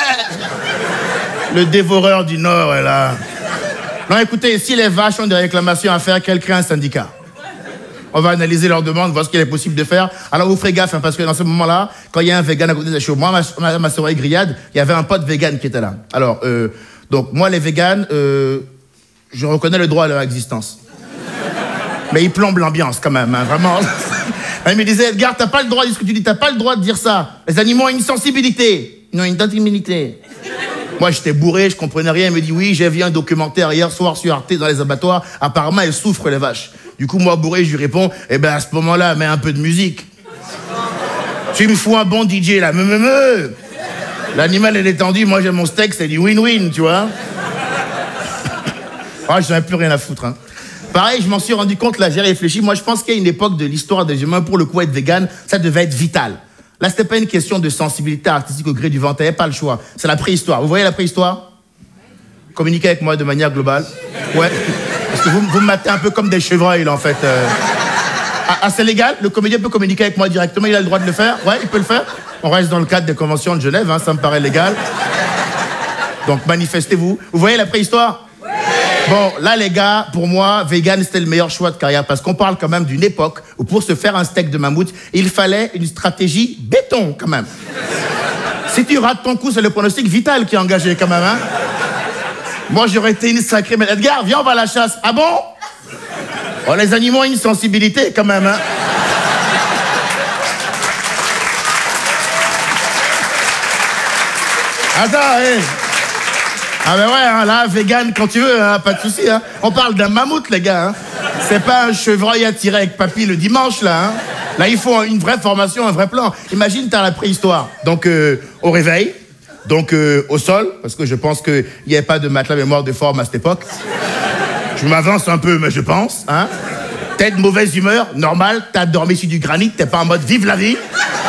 Le dévoreur du Nord est là. Non, écoutez, si les vaches ont des réclamations à faire, qu'elles créent un syndicat. On va analyser leurs demandes, voir ce qu'il est possible de faire. Alors, vous ferez gaffe, hein, parce que dans ce moment-là, quand il y a un vegan à côté des chevaux, moi, ma, ma, ma soirée grillade, il y avait un pote vegan qui était là. Alors, euh, donc, moi, les vegans, euh, je reconnais le droit à leur existence. Mais ils plombent l'ambiance, quand même, hein, vraiment. Il me disait, Edgar, t'as pas le droit de dire ce que tu dis, t'as pas le droit de dire ça. Les animaux ont une sensibilité. Ils ont une sensibilité. Moi, j'étais bourré, je comprenais rien. Il me dit, oui, j'ai vu un documentaire hier soir sur Arte dans les abattoirs. Apparemment, elles souffrent, les vaches. Du coup, moi, bourré, je lui réponds, eh ben, à ce moment-là, mets un peu de musique. Tu me fous un bon D J, là, me, me, me. L'animal est détendu, moi, j'ai mon steak, c'est du win-win, tu vois. Ah, j'en ai plus rien à foutre, hein. Pareil, je m'en suis rendu compte, là, j'ai réfléchi. Moi, je pense qu'il y a une époque de l'histoire des humains, pour le coup, être vegan, ça devait être vital. Là, c'était pas une question de sensibilité artistique au gré du vent, t'avais pas le choix. C'est la préhistoire. Vous voyez la préhistoire? Communiquez avec moi de manière globale. Ouais. Parce que vous, vous me matez un peu comme des chevreuils, là, en fait. Euh... Ah, ah, c'est légal? Le comédien peut communiquer avec moi directement, il a le droit de le faire? Ouais, il peut le faire? On reste dans le cadre des conventions de Genève, hein, ça me paraît légal. Donc, manifestez-vous. Vous voyez la préhistoire? Bon, là, les gars, pour moi, vegan, c'était le meilleur choix de carrière parce qu'on parle quand même d'une époque où pour se faire un steak de mammouth, il fallait une stratégie béton, quand même. Si tu rates ton coup, c'est le pronostic vital qui est engagé, quand même, hein. Moi, j'aurais été une sacrée... Mais Edgar, viens, on va à la chasse. Ah bon? Oh, les animaux ont une sensibilité, quand même, hein. Attends, hé. Hey. Ah ben ouais, hein, là, vegan quand tu veux, hein, pas de souci. Hein. On parle d'un mammouth, les gars. Hein. C'est pas un chevreuil à tirer avec papy le dimanche, là. Hein. Là, il faut une vraie formation, un vrai plan. Imagine, t'as la préhistoire. Donc, euh, au réveil, donc euh, au sol, parce que je pense qu'il n'y avait pas de matelas mémoire de forme à cette époque. Je m'avance un peu, mais je pense. Hein. T'es de mauvaise humeur, normal, t'as dormi sur du granit, t'es pas en mode vive la vie.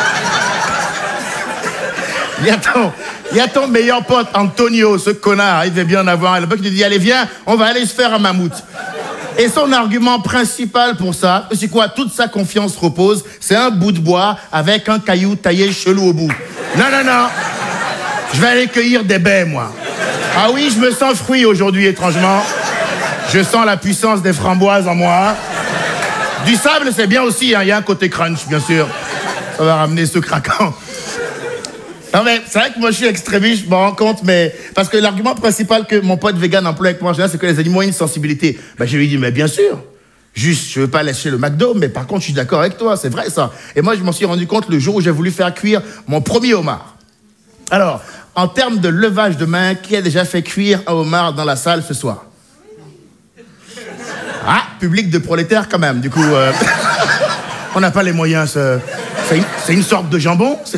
Il y a ton, il y a ton meilleur pote, Antonio, ce connard, il devait bien en avoir. À l'époque, il te dit, allez, viens, on va aller se faire un mammouth. Et son argument principal pour ça, c'est quoi? Toute sa confiance repose, c'est un bout de bois avec un caillou taillé chelou au bout. Non, non, non. Je vais aller cueillir des baies, moi. Ah oui, je me sens fruit aujourd'hui, étrangement. Je sens la puissance des framboises en moi. Du sable, c'est bien aussi, hein. Il y a un côté crunch, bien sûr. Ça va ramener ce craquant. Non mais c'est vrai que moi je suis extrémiste, je me rends compte, mais parce que l'argument principal que mon pote vegan emploie avec moi en général, c'est que les animaux ont une sensibilité. Ben je lui dis, mais bien sûr, juste je veux pas lâcher le McDo, mais par contre je suis d'accord avec toi, c'est vrai ça. Et moi je m'en suis rendu compte le jour où j'ai voulu faire cuire mon premier homard. Alors, en termes de levage de main, qui a déjà fait cuire un homard dans la salle ce soir? Ah, public de prolétaires quand même, du coup... Euh... On n'a pas les moyens, c'est, c'est, une, c'est une sorte de jambon. C'est...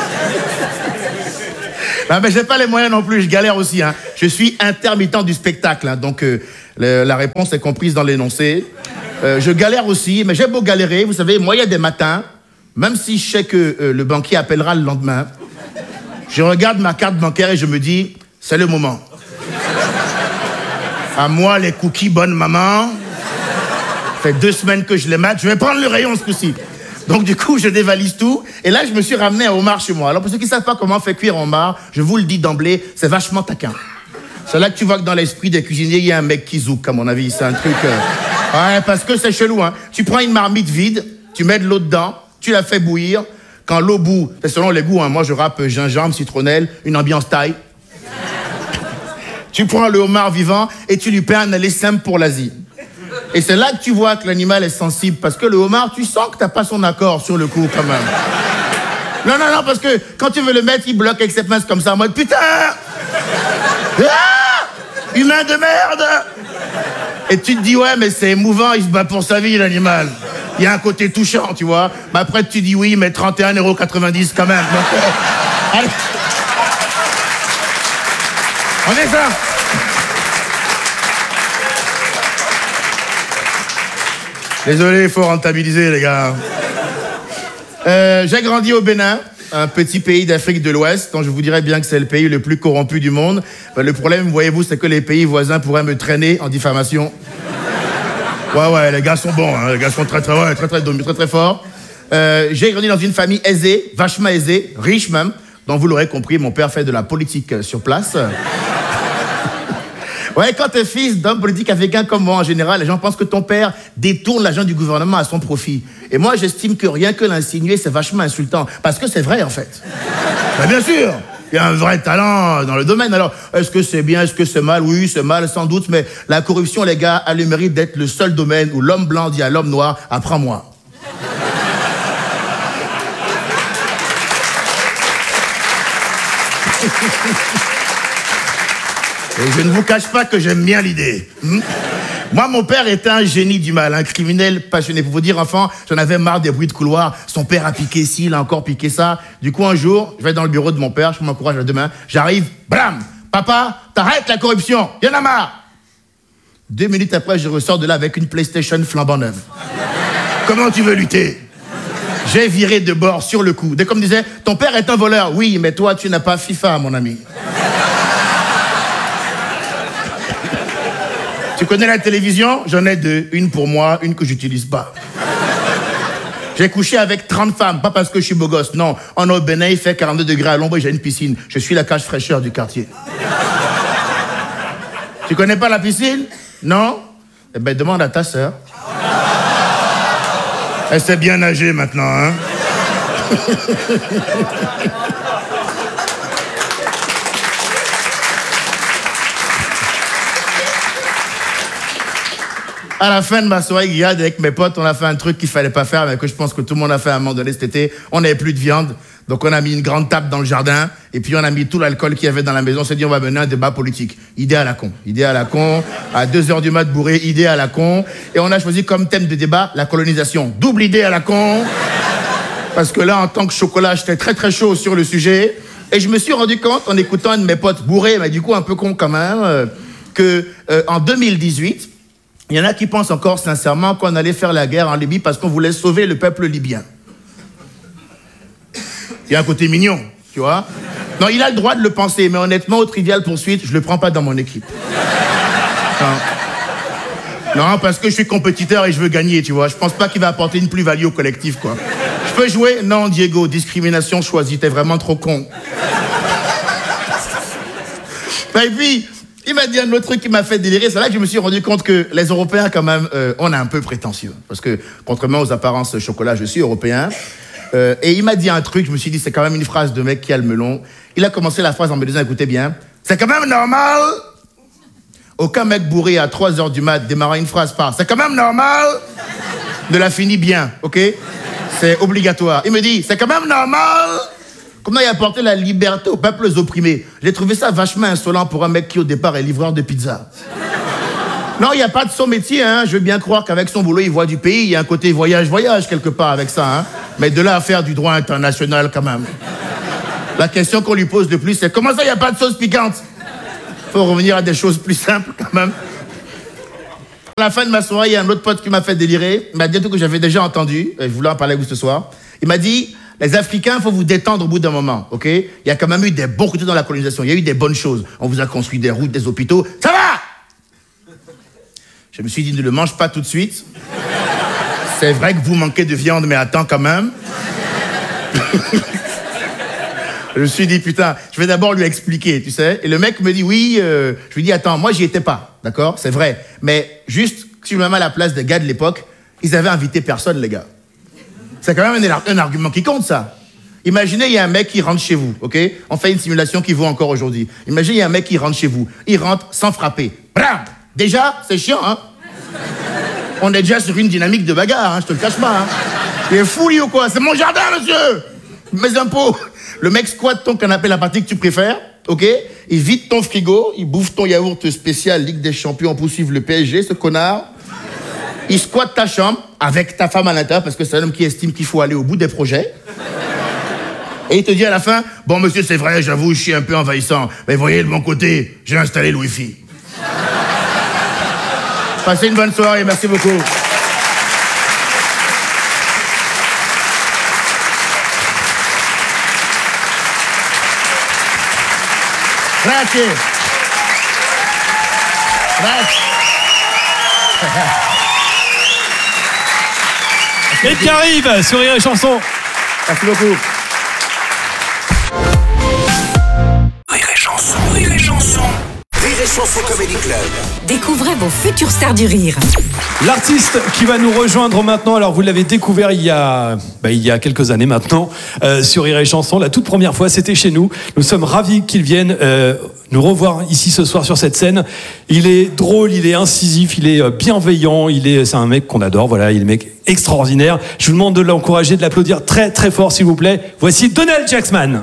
Non, mais j'ai pas les moyens non plus, je galère aussi. Hein. Je suis intermittent du spectacle, hein, donc euh, le, la réponse est comprise dans l'énoncé. Euh, je galère aussi, mais j'ai beau galérer, vous savez, moi, il y a des matins, même si je sais que euh, le banquier appellera le lendemain, je regarde ma carte bancaire et je me dis, c'est le moment. À moi, les cookies, bonne maman. Ça fait deux semaines que je les mate, je vais prendre le rayon ce coup-ci. Donc du coup, je dévalise tout. Et là, je me suis ramené un homard chez moi. Alors pour ceux qui ne savent pas comment on fait cuire un homard, je vous le dis d'emblée, c'est vachement taquin. C'est là que tu vois que dans l'esprit des cuisiniers, il y a un mec qui zouk, à mon avis. C'est un truc... Euh... Ouais, parce que c'est chelou, hein. Tu prends une marmite vide, tu mets de l'eau dedans, tu la fais bouillir. Quand l'eau bout, c'est selon les goûts, hein. Moi, je râpe gingembre, citronnelle, une ambiance thaï. Tu prends le homard vivant et tu lui paies un aller simple pour l'Asie. Et c'est là que tu vois que l'animal est sensible, parce que le homard, tu sens que t'as pas son accord sur le coup, quand même. Non, non, non, parce que quand tu veux le mettre, il bloque avec ses pinces comme ça, en mode, putain! Ah! Humain de merde! Et tu te dis, ouais, mais c'est émouvant, il se bat pour sa vie, l'animal. Il y a un côté touchant, tu vois. Mais après, tu dis oui, mais trente et un euros quatre-vingt-dix quand même. Donc, euh, allez. On est ça. Désolé, il faut rentabiliser, les gars. Euh, j'ai grandi au Bénin, un petit pays d'Afrique de l'Ouest, dont je vous dirais bien que c'est le pays le plus corrompu du monde. Ben, le problème, voyez-vous, c'est que les pays voisins pourraient me traîner en diffamation. Ouais, ouais, les gars sont bons, hein, les gars sont très, très, ouais, très, très, très, très, très forts. Euh, j'ai grandi dans une famille aisée, vachement aisée, riche même, dont vous l'aurez compris, mon père fait de la politique sur place. Ouais, quand t'es fils d'homme politique africain comme moi, en général, les gens pensent que ton père détourne l'argent du gouvernement à son profit. Et moi, j'estime que rien que l'insinuer, c'est vachement insultant. Parce que c'est vrai, en fait. Ben, bien sûr, il y a un vrai talent dans le domaine. Alors, est-ce que c'est bien, est-ce que c'est mal? Oui, c'est mal, sans doute. Mais la corruption, les gars, a le mérite d'être le seul domaine où l'homme blanc dit à l'homme noir, apprends-moi. Et je ne vous cache pas que j'aime bien l'idée. Hmm? Moi, mon père était un génie du mal, un criminel passionné. Pour vous dire, enfant, j'en avais marre des bruits de couloir. Son père a piqué ci, il a encore piqué ça. Du coup, un jour, je vais dans le bureau de mon père, je m'encourage à demain. J'arrive, blam! Papa, t'arrêtes la corruption, y'en a marre! Deux minutes après, je ressors de là avec une PlayStation flambant neuve. Comment tu veux lutter? J'ai viré de bord sur le coup. Dès qu'on me disait, ton père est un voleur. Oui, mais toi, tu n'as pas FIFA, mon ami. Tu connais la télévision? J'en ai deux. Une pour moi, une que j'utilise pas. J'ai couché avec trente femmes, pas parce que je suis beau gosse, non. En au Bénin, il fait quarante-deux degrés à l'ombre et j'ai une piscine. Je suis la cage fraîcheur du quartier. Tu connais pas la piscine? Non? Eh ben, demande à ta sœur. Elle sait bien nager maintenant, hein? À la fin de ma soirée grillade avec mes potes, on a fait un truc qu'il fallait pas faire, mais que je pense que tout le monde a fait à un moment donné cet été. On n'avait plus de viande, donc on a mis une grande table dans le jardin, et puis on a mis tout l'alcool qu'il y avait dans la maison. On s'est dit, on va mener un débat politique. Idée à la con. Idée à la con. À deux heures du mat bourré, idée à la con. Et on a choisi comme thème de débat la colonisation. Double idée à la con. Parce que là, en tant que chocolat, j'étais très très chaud sur le sujet. Et je me suis rendu compte, en écoutant un de mes potes bourré, mais du coup un peu con quand même, euh, que euh, en deux mille dix-huit, il y en a qui pensent encore sincèrement qu'on allait faire la guerre en Libye parce qu'on voulait sauver le peuple libyen. Il y a un côté mignon, tu vois. Non, il a le droit de le penser, mais honnêtement, au Trivial Poursuite, je le prends pas dans mon équipe. Non. Non, parce que je suis compétiteur et je veux gagner, tu vois. Je pense pas qu'il va apporter une plus-value au collectif, quoi. Je peux jouer? Non, Diego, discrimination choisie, t'es vraiment trop con. Et puis... il m'a dit un autre truc qui m'a fait délirer. C'est là que je me suis rendu compte que les Européens, quand même, euh, on est un peu prétentieux. Parce que, contrairement aux apparences chocolat, je suis européen. Euh, et il m'a dit un truc, je me suis dit, c'est quand même une phrase de mec qui a le melon. Il a commencé la phrase en me disant, écoutez bien, c'est quand même normal. Aucun mec bourré à trois heures du mat démarrant une phrase par, c'est quand même normal. Ne la finit bien, ok? C'est obligatoire. Il me dit, c'est quand même normal. Comment il a apporté la liberté aux peuples opprimés. J'ai trouvé ça vachement insolent pour un mec qui, au départ, est livreur de pizza. Non, il n'y a pas de son métier, hein. Je veux bien croire qu'avec son boulot, il voit du pays. Il y a un côté voyage-voyage quelque part avec ça, hein. Mais de là à faire du droit international, quand même. La question qu'on lui pose le plus, c'est comment ça, il n'y a pas de sauce piquante? Faut revenir à des choses plus simples, quand même. À la fin de ma soirée, il y a un autre pote qui m'a fait délirer. Il m'a dit un truc que j'avais déjà entendu. Et je voulais en parler avec vous ce soir. Il m'a dit, les Africains, il faut vous détendre au bout d'un moment, ok? Il y a quand même eu des bons côtés dans la colonisation. Il y a eu des bonnes choses. On vous a construit des routes, des hôpitaux. Ça va? Je me suis dit, ne le mange pas tout de suite. C'est vrai que vous manquez de viande, mais attends quand même. Je me suis dit, putain, je vais d'abord lui expliquer, tu sais. Et le mec me dit, oui, euh... je lui dis, attends, moi, j'y étais pas, d'accord? C'est vrai. Mais juste, si je me mets à la place des gars de l'époque, ils avaient invité personne, les gars. C'est quand même un, un argument qui compte, ça. Imaginez, il y a un mec qui rentre chez vous, ok? On fait une simulation qui vaut encore aujourd'hui. Imaginez, il y a un mec qui rentre chez vous. Il rentre sans frapper. Bram! Déjà, c'est chiant, hein? On est déjà sur une dynamique de bagarre, hein, je te le cache pas, hein. Il est fou, lui, ou quoi? C'est mon jardin, monsieur! Mes impôts! Le mec squatte ton canapé, la partie que tu préfères, ok? Il vide ton frigo, il bouffe ton yaourt spécial Ligue des Champions pour suivre le P S G, ce connard. Il squatte ta chambre avec ta femme à l'intérieur, parce que c'est un homme qui estime qu'il faut aller au bout des projets. Et il te dit à la fin, bon, monsieur, c'est vrai, j'avoue, je suis un peu envahissant, mais voyez, de mon côté, j'ai installé le Wi-Fi. Passez une bonne soirée, merci beaucoup. Grazie. Grazie. Et qui arrive sur Rire et Chanson. Merci beaucoup. Rire et Chanson, Rire et Chanson. Rire et Chanson Comedy Club. Découvrez vos futures stars du rire. L'artiste qui va nous rejoindre maintenant, alors vous l'avez découvert il y a, bah, il y a quelques années maintenant, euh, sur Rire et Chanson. La toute première fois, c'était chez nous. Nous sommes ravis qu'il vienne euh, nous revoir ici ce soir sur cette scène. Il est drôle, il est incisif, il est bienveillant, il est, c'est un mec qu'on adore, voilà, il est un mec extraordinaire. Je vous demande de l'encourager, de l'applaudir très très fort s'il vous plaît. Voici Donald Jacksman.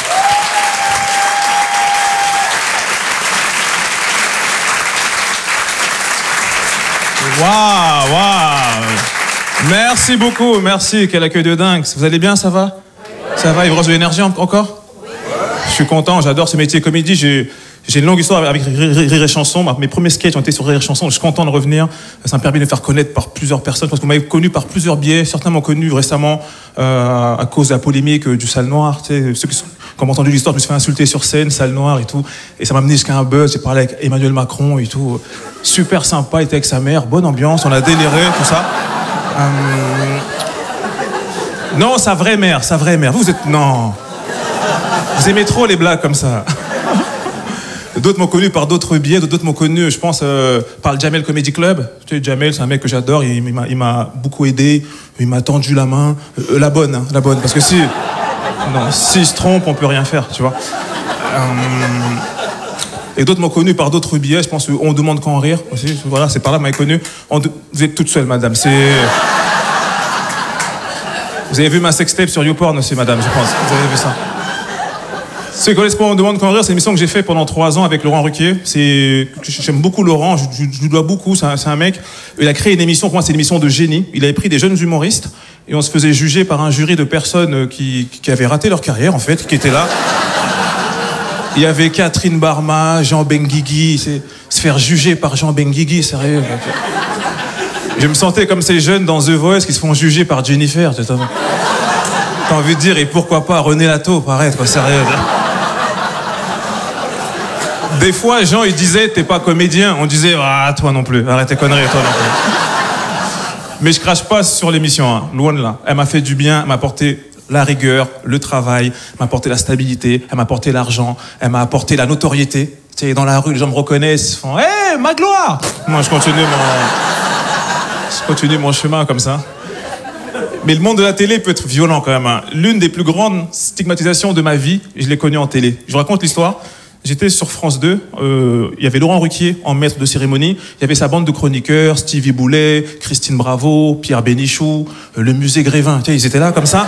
Waouh, waouh. Merci beaucoup, merci. Quel accueil de dingue. Vous allez bien, ça va? Ça va, il vous reste de l'énergie encore? Je suis content, j'adore ce métier comédie. J'ai, j'ai une longue histoire avec Rire et Chanson. Mes premiers sketchs ont été sur Rire et Chanson. Je suis content de revenir. Ça m'a permis de me faire connaître par plusieurs personnes. Parce que vous m'avez connu par plusieurs biais. Certains m'ont connu récemment euh, à cause de la polémique du Salle Noire. Tu sais, ceux qui, qui ont entendu l'histoire, je me suis fait insulter sur scène, Salle Noire et tout. Et ça m'a amené jusqu'à un buzz. J'ai parlé avec Emmanuel Macron et tout. Super sympa, il était avec sa mère. Bonne ambiance, on a déliré, tout ça. Euh... Non, sa vraie mère, sa vraie mère. Vous, vous êtes... Non. Vous aimez trop les blagues comme ça. D'autres m'ont connu par d'autres biais, d'autres m'ont connu, je pense, euh, par le Jamel Comedy Club. Tu sais, Jamel, c'est un mec que j'adore, il, il, m'a, il m'a beaucoup aidé, il m'a tendu la main. Euh, la bonne, hein, la bonne, parce que si... Non, s'il se trompe, on peut rien faire, tu vois. Euh, et d'autres m'ont connu par d'autres biais, je pense qu'on demande qu'en rire aussi. Voilà, c'est par là que vous m'avez connu. On, vous êtes toute seule, madame, c'est... Vous avez vu ma sextape sur YouPorn aussi, madame, je pense. Vous avez vu ça. Ceux qui connaissent pas On demande qu'en rire, c'est une émission que j'ai fait pendant trois ans avec Laurent Ruquier. C'est... J'aime beaucoup Laurent, je, je, je lui dois beaucoup, c'est un, c'est un mec. Il a créé une émission, pour moi c'est une émission de génie. Il avait pris des jeunes humoristes et on se faisait juger par un jury de personnes qui, qui avaient raté leur carrière, en fait, qui étaient là. Il y avait Catherine Barma, Jean Benguigui, c'est... se faire juger par Jean Benguigui, sérieux. Je me sentais comme ces jeunes dans The Voice qui se font juger par Jennifer. T'as envie de dire, et pourquoi pas René Lato, pareil, quoi, sérieux. Des fois, Jean, il disait, t'es pas comédien. On disait, ah, toi non plus, arrête tes conneries, toi non plus. Mais je crache pas sur l'émission, hein, loin de là. Elle m'a fait du bien, elle m'a apporté la rigueur, le travail, elle m'a apporté la stabilité, elle m'a apporté l'argent, elle m'a apporté la notoriété. Tu sais, dans la rue, les gens me reconnaissent, ils font, hé, hey, Magloire! Moi, je continue mon... Je continue mon chemin comme ça. Mais le monde de la télé peut être violent quand même. Hein. L'une des plus grandes stigmatisations de ma vie, je l'ai connue en télé. Je vous raconte l'histoire. J'étais sur France deux, euh, il y avait Laurent Ruquier en maître de cérémonie, il y avait sa bande de chroniqueurs, Stevie Boulet, Christine Bravo, Pierre Bénichou, euh, le musée Grévin, tu sais, ils étaient là comme ça.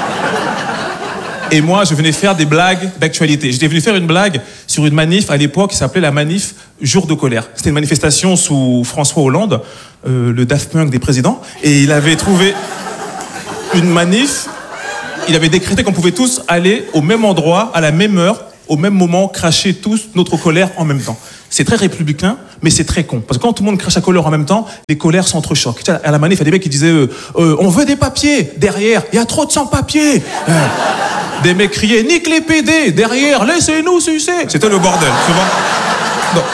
Et moi, je venais faire des blagues d'actualité. J'étais venu faire une blague sur une manif à l'époque qui s'appelait la manif jour de colère. C'était une manifestation sous François Hollande, euh, le Daft Punk des présidents, et il avait trouvé une manif, il avait décrété qu'on pouvait tous aller au même endroit, à la même heure, au même moment, cracher tous notre colère en même temps. C'est très républicain, mais c'est très con. Parce que quand tout le monde crache la colère en même temps, les colères s'entrechoquent. Tu sais, à la manif, il y a des mecs qui disaient euh, euh, on veut des papiers. Derrière, il y a trop de sans-papiers. Euh, des mecs criaient nique les P D. Derrière, laissez-nous sucer. C'était le bordel, tu vois. Donc,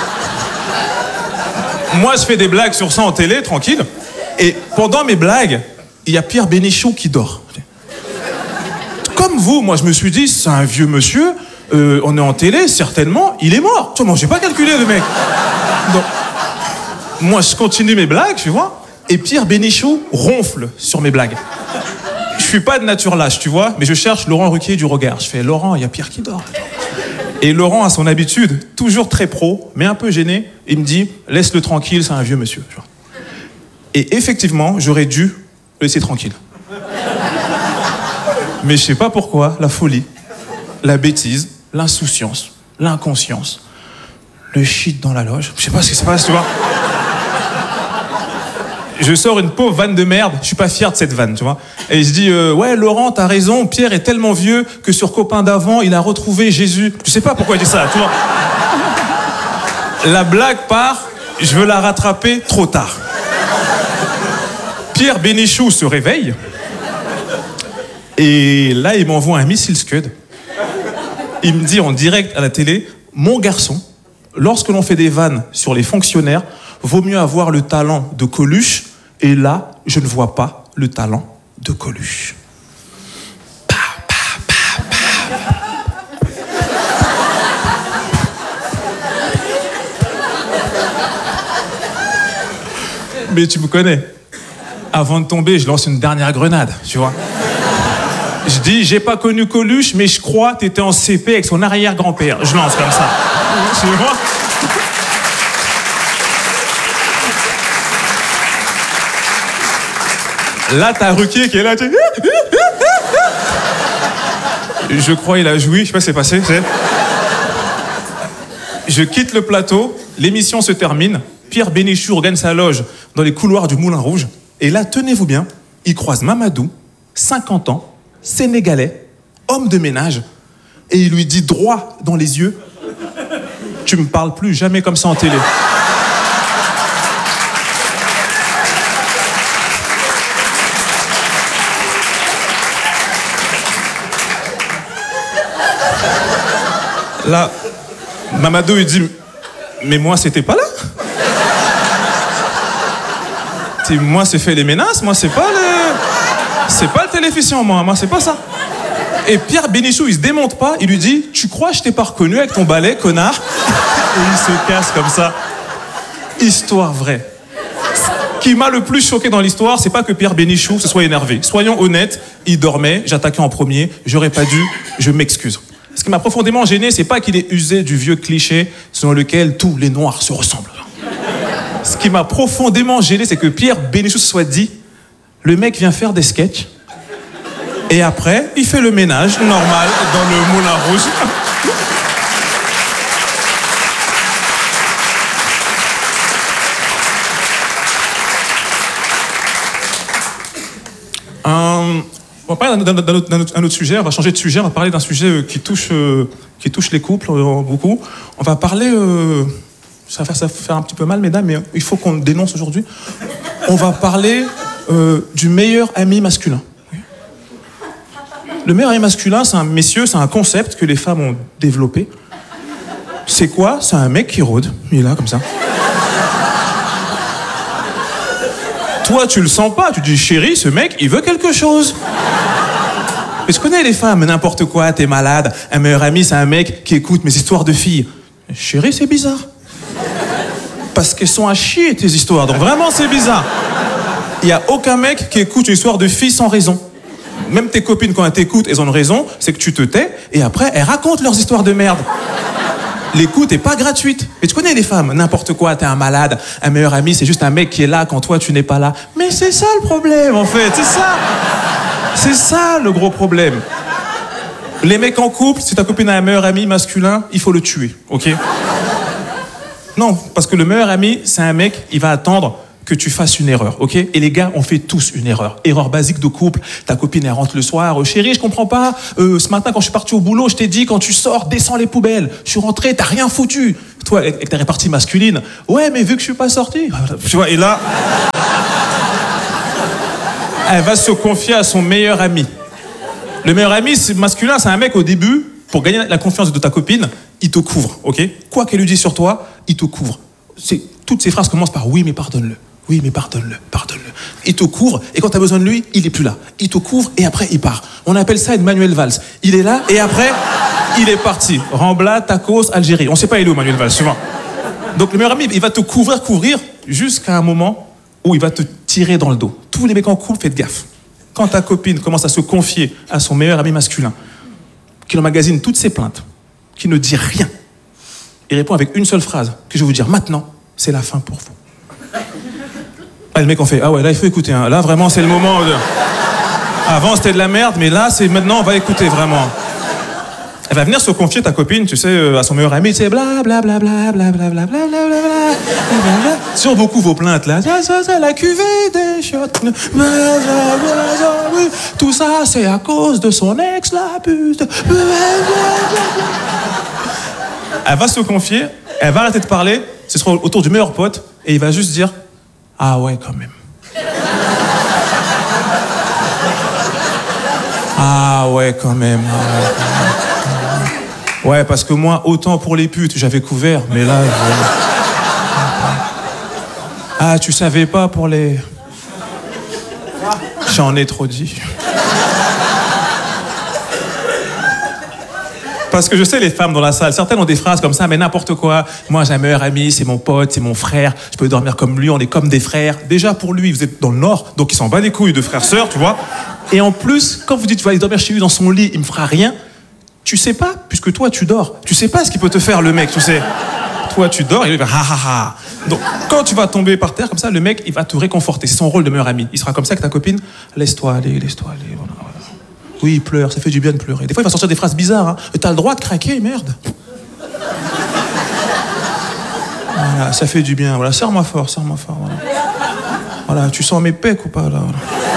moi, je fais des blagues sur ça en télé, tranquille. Et pendant mes blagues, il y a Pierre Bénichou qui dort. Comme vous, moi, je me suis dit, c'est un vieux monsieur. Euh, on est en télé, certainement, il est mort. Tu vois, moi, j'ai pas calculé, le mec. Donc, moi, je continue mes blagues, tu vois, et Pierre Bénichou ronfle sur mes blagues. Je suis pas de nature lâche, tu vois, mais je cherche Laurent Ruquier du regard. Je fais, Laurent, il y a Pierre qui dort. Et Laurent, à son habitude, toujours très pro, mais un peu gêné, il me dit, laisse-le tranquille, c'est un vieux monsieur. Tu vois. Et effectivement, j'aurais dû le laisser tranquille. Mais je sais pas pourquoi, la folie, la bêtise, l'insouciance, l'inconscience, le shit dans la loge, je sais pas ce qui se passe, tu vois. Je sors une pauvre vanne de merde, je suis pas fier de cette vanne, tu vois. Et je dis, euh, ouais, Laurent, t'as raison, Pierre est tellement vieux que sur Copain d'avant, il a retrouvé Jésus. Je sais pas pourquoi il dit ça, tu vois. La blague part, je veux la rattraper trop tard. Pierre Bénichou se réveille, et là, il m'envoie un missile Scud. Il me dit en direct à la télé, mon garçon, lorsque l'on fait des vannes sur les fonctionnaires, vaut mieux avoir le talent de Coluche, et là, je ne vois pas le talent de Coluche. Pa, pa, pa, pa. Mais tu me connais. Avant de tomber, je lance une dernière grenade, tu vois. Je dis, j'ai pas connu Coluche, mais je crois que t'étais en C P avec son arrière-grand-père. Je lance comme ça. Tu vois ? Là, t'as Ruquier qui est là, tu sais. Je crois qu'il a joui, je sais pas ce qui s'est passé. C'est... Je quitte le plateau, l'émission se termine, Pierre Bénichou regagne sa loge dans les couloirs du Moulin Rouge, et là, tenez-vous bien, il croise Mamadou, cinquante ans, sénégalais, homme de ménage, et il lui dit droit dans les yeux, tu me parles plus jamais comme ça en télé. Là, Mamadou, il dit, mais moi, c'était pas là. T'sais, moi, c'est fait les menaces, moi, c'est pas le... C'est pas le téléficient, moi, moi, c'est pas ça. Et Pierre Bénichou, il se démonte pas, il lui dit, tu crois que je t'ai pas reconnu avec ton balai, connard? Et il se casse comme ça. Histoire vraie. Ce qui m'a le plus choqué dans l'histoire, c'est pas que Pierre Bénichou se soit énervé. Soyons honnêtes, il dormait, j'attaquais en premier, j'aurais pas dû, je m'excuse. Ce qui m'a profondément gêné, c'est pas qu'il ait usé du vieux cliché selon lequel tous les noirs se ressemblent. Ce qui m'a profondément gêné, c'est que Pierre Bénichou se soit dit, le mec vient faire des sketchs, et après, il fait le ménage normal dans le Moulin Rouge. Euh, on va parler d'un, d'un, d'un, autre, d'un autre sujet, on va changer de sujet, on va parler d'un sujet qui touche, euh, qui touche les couples euh, beaucoup. On va parler, euh, ça va faire, ça va faire un petit peu mal, mesdames, mais il faut qu'on le dénonce aujourd'hui. On va parler euh, du meilleur ami masculin. Le meilleur ami masculin, c'est un, messieurs, c'est un concept que les femmes ont développé. C'est quoi? C'est un mec qui rôde, il est là comme ça. Toi, tu le sens pas, tu dis, chérie, ce mec, il veut quelque chose. Mais je connais les femmes, n'importe quoi, t'es malade, un meilleur ami, c'est un mec qui écoute mes histoires de filles. Chérie, c'est bizarre. Parce qu'elles sont à chier, tes histoires, donc vraiment, c'est bizarre. Il n'y a aucun mec qui écoute une histoire de fille sans raison. Même tes copines, quand elles t'écoutent, elles ont une raison, c'est que tu te tais, et après, elles racontent leurs histoires de merde. L'écoute est pas gratuite. Et tu connais les femmes, n'importe quoi, t'es un malade, un meilleur ami, c'est juste un mec qui est là quand toi, tu n'es pas là. Mais c'est ça le problème, en fait, c'est ça. C'est ça, le gros problème. Les mecs en couple, si ta copine a un meilleur ami masculin, il faut le tuer, ok? Non, parce que le meilleur ami, c'est un mec, il va attendre que tu fasses une erreur, ok? Et les gars, on fait tous une erreur. Erreur basique de couple. Ta copine, elle rentre le soir. Euh, Chérie, je comprends pas. Euh, ce matin, quand je suis parti au boulot, je t'ai dit, quand tu sors, descends les poubelles. Je suis rentré, t'as rien foutu. Toi, avec ta répartie masculine. Ouais, mais vu que je suis pas sorti. Tu vois, et là, elle va se confier à son meilleur ami. Le meilleur ami, c'est masculin, c'est un mec au début, pour gagner la confiance de ta copine, il te couvre, ok? Quoi qu'elle lui dise sur toi, il te couvre. C'est, toutes ces phrases commencent par oui, mais pardonne-le. Oui, mais pardonne-le, pardonne-le. Il te couvre, et quand tu as besoin de lui, il est plus là. Il te couvre, et après, il part. On appelle ça une Manuel Valls. Il est là, et après, il est parti. Rambla, Tacos, Algérie. On sait pas il est où, Manuel Valls, souvent. Donc le meilleur ami, il va te couvrir, couvrir, jusqu'à un moment où il va te tirer dans le dos. Tous les mecs en couple, faites gaffe. Quand ta copine commence à se confier à son meilleur ami masculin, qui emmagasine toutes ses plaintes, qui ne dit rien, il répond avec une seule phrase, que je vais vous dire maintenant, c'est la fin pour vous. Ah, le mec, on fait, ah ouais, là, il faut écouter. Hein. Là, vraiment, c'est le moment de... Avant, c'était de la merde, mais là, c'est maintenant, on va écouter, vraiment. Elle va venir se confier, ta copine, tu sais, à son meilleur ami, tu sais, bla bla bla bla bla bla bla bla bla bla bla. Sur beaucoup vos plaintes, là, ça, ça, ça, la cuvée des chiottes. Tout ça, c'est à cause de son ex, la pute. Elle va se confier, elle va arrêter de parler, ce sera autour du meilleur pote, et il va juste dire, ah ouais, quand même. Ah ouais, quand même. Ah ouais, quand même. Ouais, parce que moi, autant pour les putes, j'avais couvert, mais là... Je... Ah, tu savais pas pour les... J'en ai trop dit. Parce que je sais, les femmes dans la salle, certaines ont des phrases comme ça, mais n'importe quoi. Moi, j'ai un meilleur ami, c'est mon pote, c'est mon frère, je peux dormir comme lui, on est comme des frères. Déjà, pour lui, vous êtes dans le Nord, donc il s'en bat les couilles de frères-sœurs, tu vois. Et en plus, quand vous dites, tu vas aller dormir chez lui dans son lit, il me fera rien, tu sais pas, puisque toi, tu dors. Tu sais pas ce qu'il peut te faire, le mec, tu sais. Toi, tu dors, et il va ha ha ha. Donc, quand tu vas tomber par terre, comme ça, le mec, il va te réconforter. C'est son rôle de meilleur ami. Il sera comme ça avec ta copine. Laisse-toi aller, laisse-toi aller, voilà, voilà. Oui, il pleure, ça fait du bien de pleurer. Des fois, il va sortir des phrases bizarres. Hein. T'as le droit de craquer, merde. Voilà, ça fait du bien. Voilà, serre-moi fort, serre-moi fort. Voilà. Voilà, tu sens mes pecs ou pas, là voilà.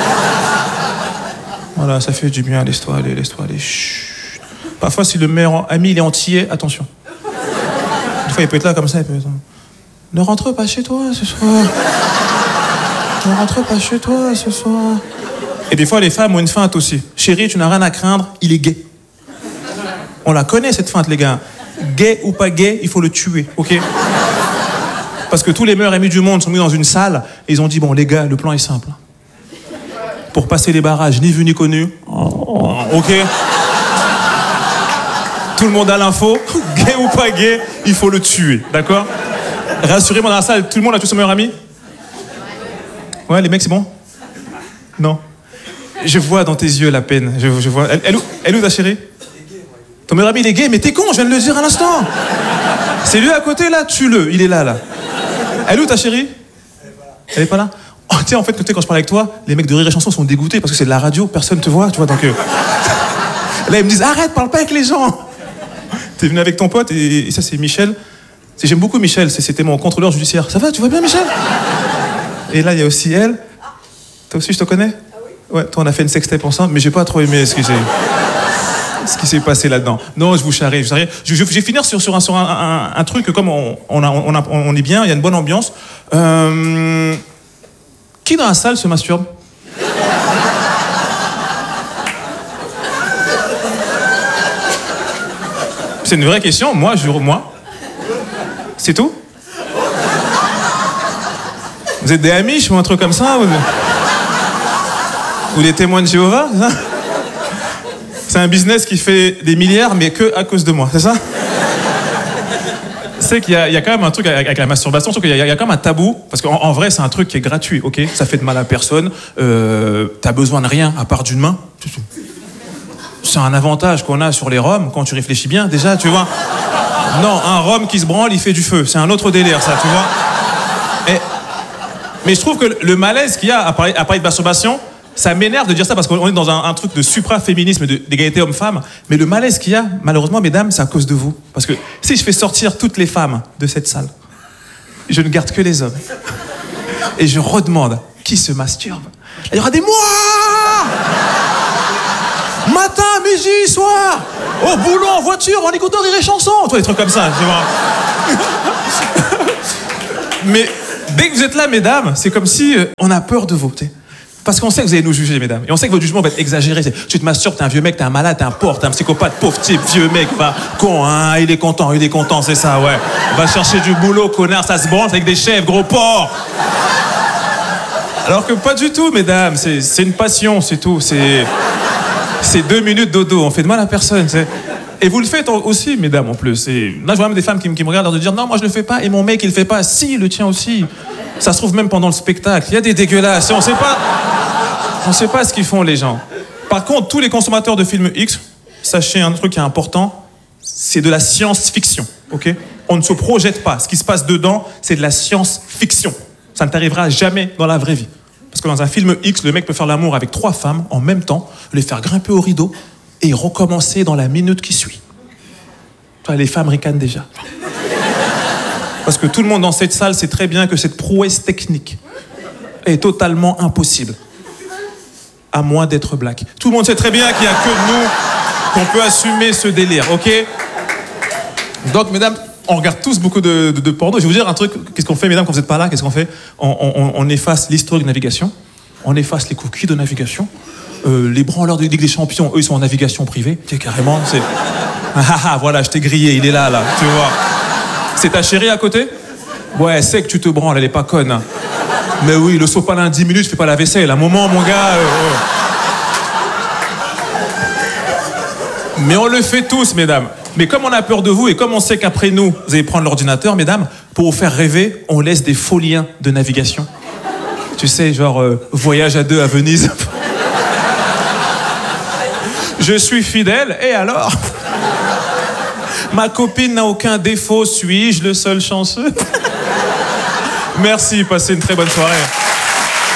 Voilà, ça fait du bien. Laisse-toi aller, laisse-toi aller. Chut. Parfois, si le meilleur ami, il est entier, attention. Des fois, il peut être là comme ça, il peut être... Ne rentre pas chez toi ce soir. Ne rentre pas chez toi ce soir. Et des fois, les femmes ont une feinte aussi. Chérie, tu n'as rien à craindre, il est gay. On la connaît, cette feinte, les gars. Gay ou pas gay, il faut le tuer, ok? Parce que tous les meilleurs amis du monde sont mis dans une salle et ils ont dit, bon, les gars, le plan est simple. Pour passer les barrages, ni vu ni connu, ok? Tout le monde a l'info, gay ou pas gay, il faut le tuer, d'accord? Rassurez-moi dans la salle, tout le monde a tous son meilleur ami? Ouais, les mecs, c'est bon? Non. Je vois dans tes yeux la peine, je, je vois. Elle, elle, elle où ta chérie? Ton meilleur ami, il est gay, mais t'es con, je viens de le dire à l'instant. C'est lui à côté, là, tue-le, il est là, là. Elle où ta chérie? Elle est pas là? Oh, tu sais, en fait, quand je parle avec toi, les mecs de Rire et Chanson sont dégoûtés parce que c'est de la radio, personne te voit, tu vois, donc... Euh... Là, ils me disent, arrête, parle pas avec les gens. T'es venu avec ton pote, et, et ça, c'est Michel. C'est, j'aime beaucoup Michel, c'est, c'était mon contrôleur judiciaire. Ça va, tu vas bien, Michel? Et là, il y a aussi elle. Toi aussi, je te connais? Ah oui? Ouais, toi, on a fait une sextape ensemble, mais j'ai pas trop aimé ce qui s'est, ce qui s'est passé là-dedans. Non, je vous charrie, je vous charrie. Je, je, je vais finir sur, sur, un, sur un, un, un truc, comme on, on, a, on, a, on est bien, il y a une bonne ambiance. Euh... Qui dans la salle se masturbe? C'est une vraie question, moi, je, moi. C'est tout? Vous êtes des Amish ou un truc comme ça? Ou, ou des témoins de Jéhovah? C'est ça? C'est un business qui fait des milliards, mais que à cause de moi, c'est ça? C'est qu'il y a, il y a quand même un truc avec, avec la masturbation, je trouve qu'il y a, il y a quand même un tabou, parce qu'en en vrai, c'est un truc qui est gratuit, ok? Ça fait de mal à personne, euh, t'as besoin de rien à part d'une main. C'est un avantage qu'on a sur les Roms, quand tu réfléchis bien, déjà, tu vois. Non, un Rom qui se branle, il fait du feu. C'est un autre délire, ça, tu vois. Et, mais je trouve que le malaise qu'il y a à parler, à parler de masturbation, ça m'énerve de dire ça parce qu'on est dans un, un truc de supra-féminisme, de, d'égalité homme-femme. Mais le malaise qu'il y a, malheureusement, mesdames, c'est à cause de vous. Parce que si je fais sortir toutes les femmes de cette salle, je ne garde que les hommes. Et je redemande, qui se masturbe? Il y aura des mois. Matin, midi, soir. Au boulot, en voiture, en écoutant des chansons. Toi, des trucs comme ça, tu vois. Mais dès que vous êtes là, mesdames, c'est comme si euh, on a peur de vous. T'sais. Parce qu'on sait que vous allez nous juger, mesdames. Et on sait que votre jugement va être exagéré. Tu te masturbes, t'es un vieux mec, t'es un malade, t'es un porc, t'es un psychopathe, pauvre type, vieux mec, va, con, hein, il est content, il est content, c'est ça, ouais. Va chercher du boulot, connard, ça se branle avec des chèvres, gros porc. Alors que pas du tout, mesdames, c'est, c'est une passion, c'est tout. C'est, c'est deux minutes dodo, on fait de mal à personne, c'est... Et vous le faites aussi, mesdames, en plus. Et là, je vois même des femmes qui, qui me regardent et dire « Non, moi, je le fais pas. Et mon mec, il le fait pas. Si, il le tient aussi. » Ça se trouve même pendant le spectacle. Il y a des dégueulasses. On sait pas... On sait pas ce qu'ils font, les gens. Par contre, tous les consommateurs de films X, sachez un truc qui est important, c'est de la science-fiction, ok? On ne se projette pas. Ce qui se passe dedans, c'est de la science-fiction. Ça ne t'arrivera jamais dans la vraie vie. Parce que dans un film X, le mec peut faire l'amour avec trois femmes en même temps, les faire grimper au rideau, et recommencer dans la minute qui suit. Toi, les femmes ricanent déjà. Parce que tout le monde dans cette salle sait très bien que cette prouesse technique est totalement impossible. À moins d'être black. Tout le monde sait très bien qu'il n'y a que nous qu'on peut assumer ce délire, ok? Donc, mesdames, on regarde tous beaucoup de, de, de porno. Je vais vous dire un truc. Qu'est-ce qu'on fait, mesdames, quand vous n'êtes pas là? Qu'est-ce qu'on fait? on, on, on efface l'historique de navigation. On efface les cookies de navigation. Euh, les branleurs de Ligue des Champions, eux, ils sont en navigation privée. Tu sais, carrément, c'est... Ah ah, voilà, je t'ai grillé, il est là, là, tu vois. C'est ta chérie à côté? Ouais, c'est que tu te branles, elle est pas conne. Mais oui, le sopalin, dix minutes, je fais pas la vaisselle. À un moment, mon gars... Euh, euh. Mais on le fait tous, mesdames. Mais comme on a peur de vous et comme on sait qu'après nous, vous allez prendre l'ordinateur, mesdames, pour vous faire rêver, on laisse des faux liens de navigation. Tu sais, genre, euh, voyage à deux à Venise... Je suis fidèle, et alors? Ma copine n'a aucun défaut, suis-je le seul chanceux? Merci, passez une très bonne soirée.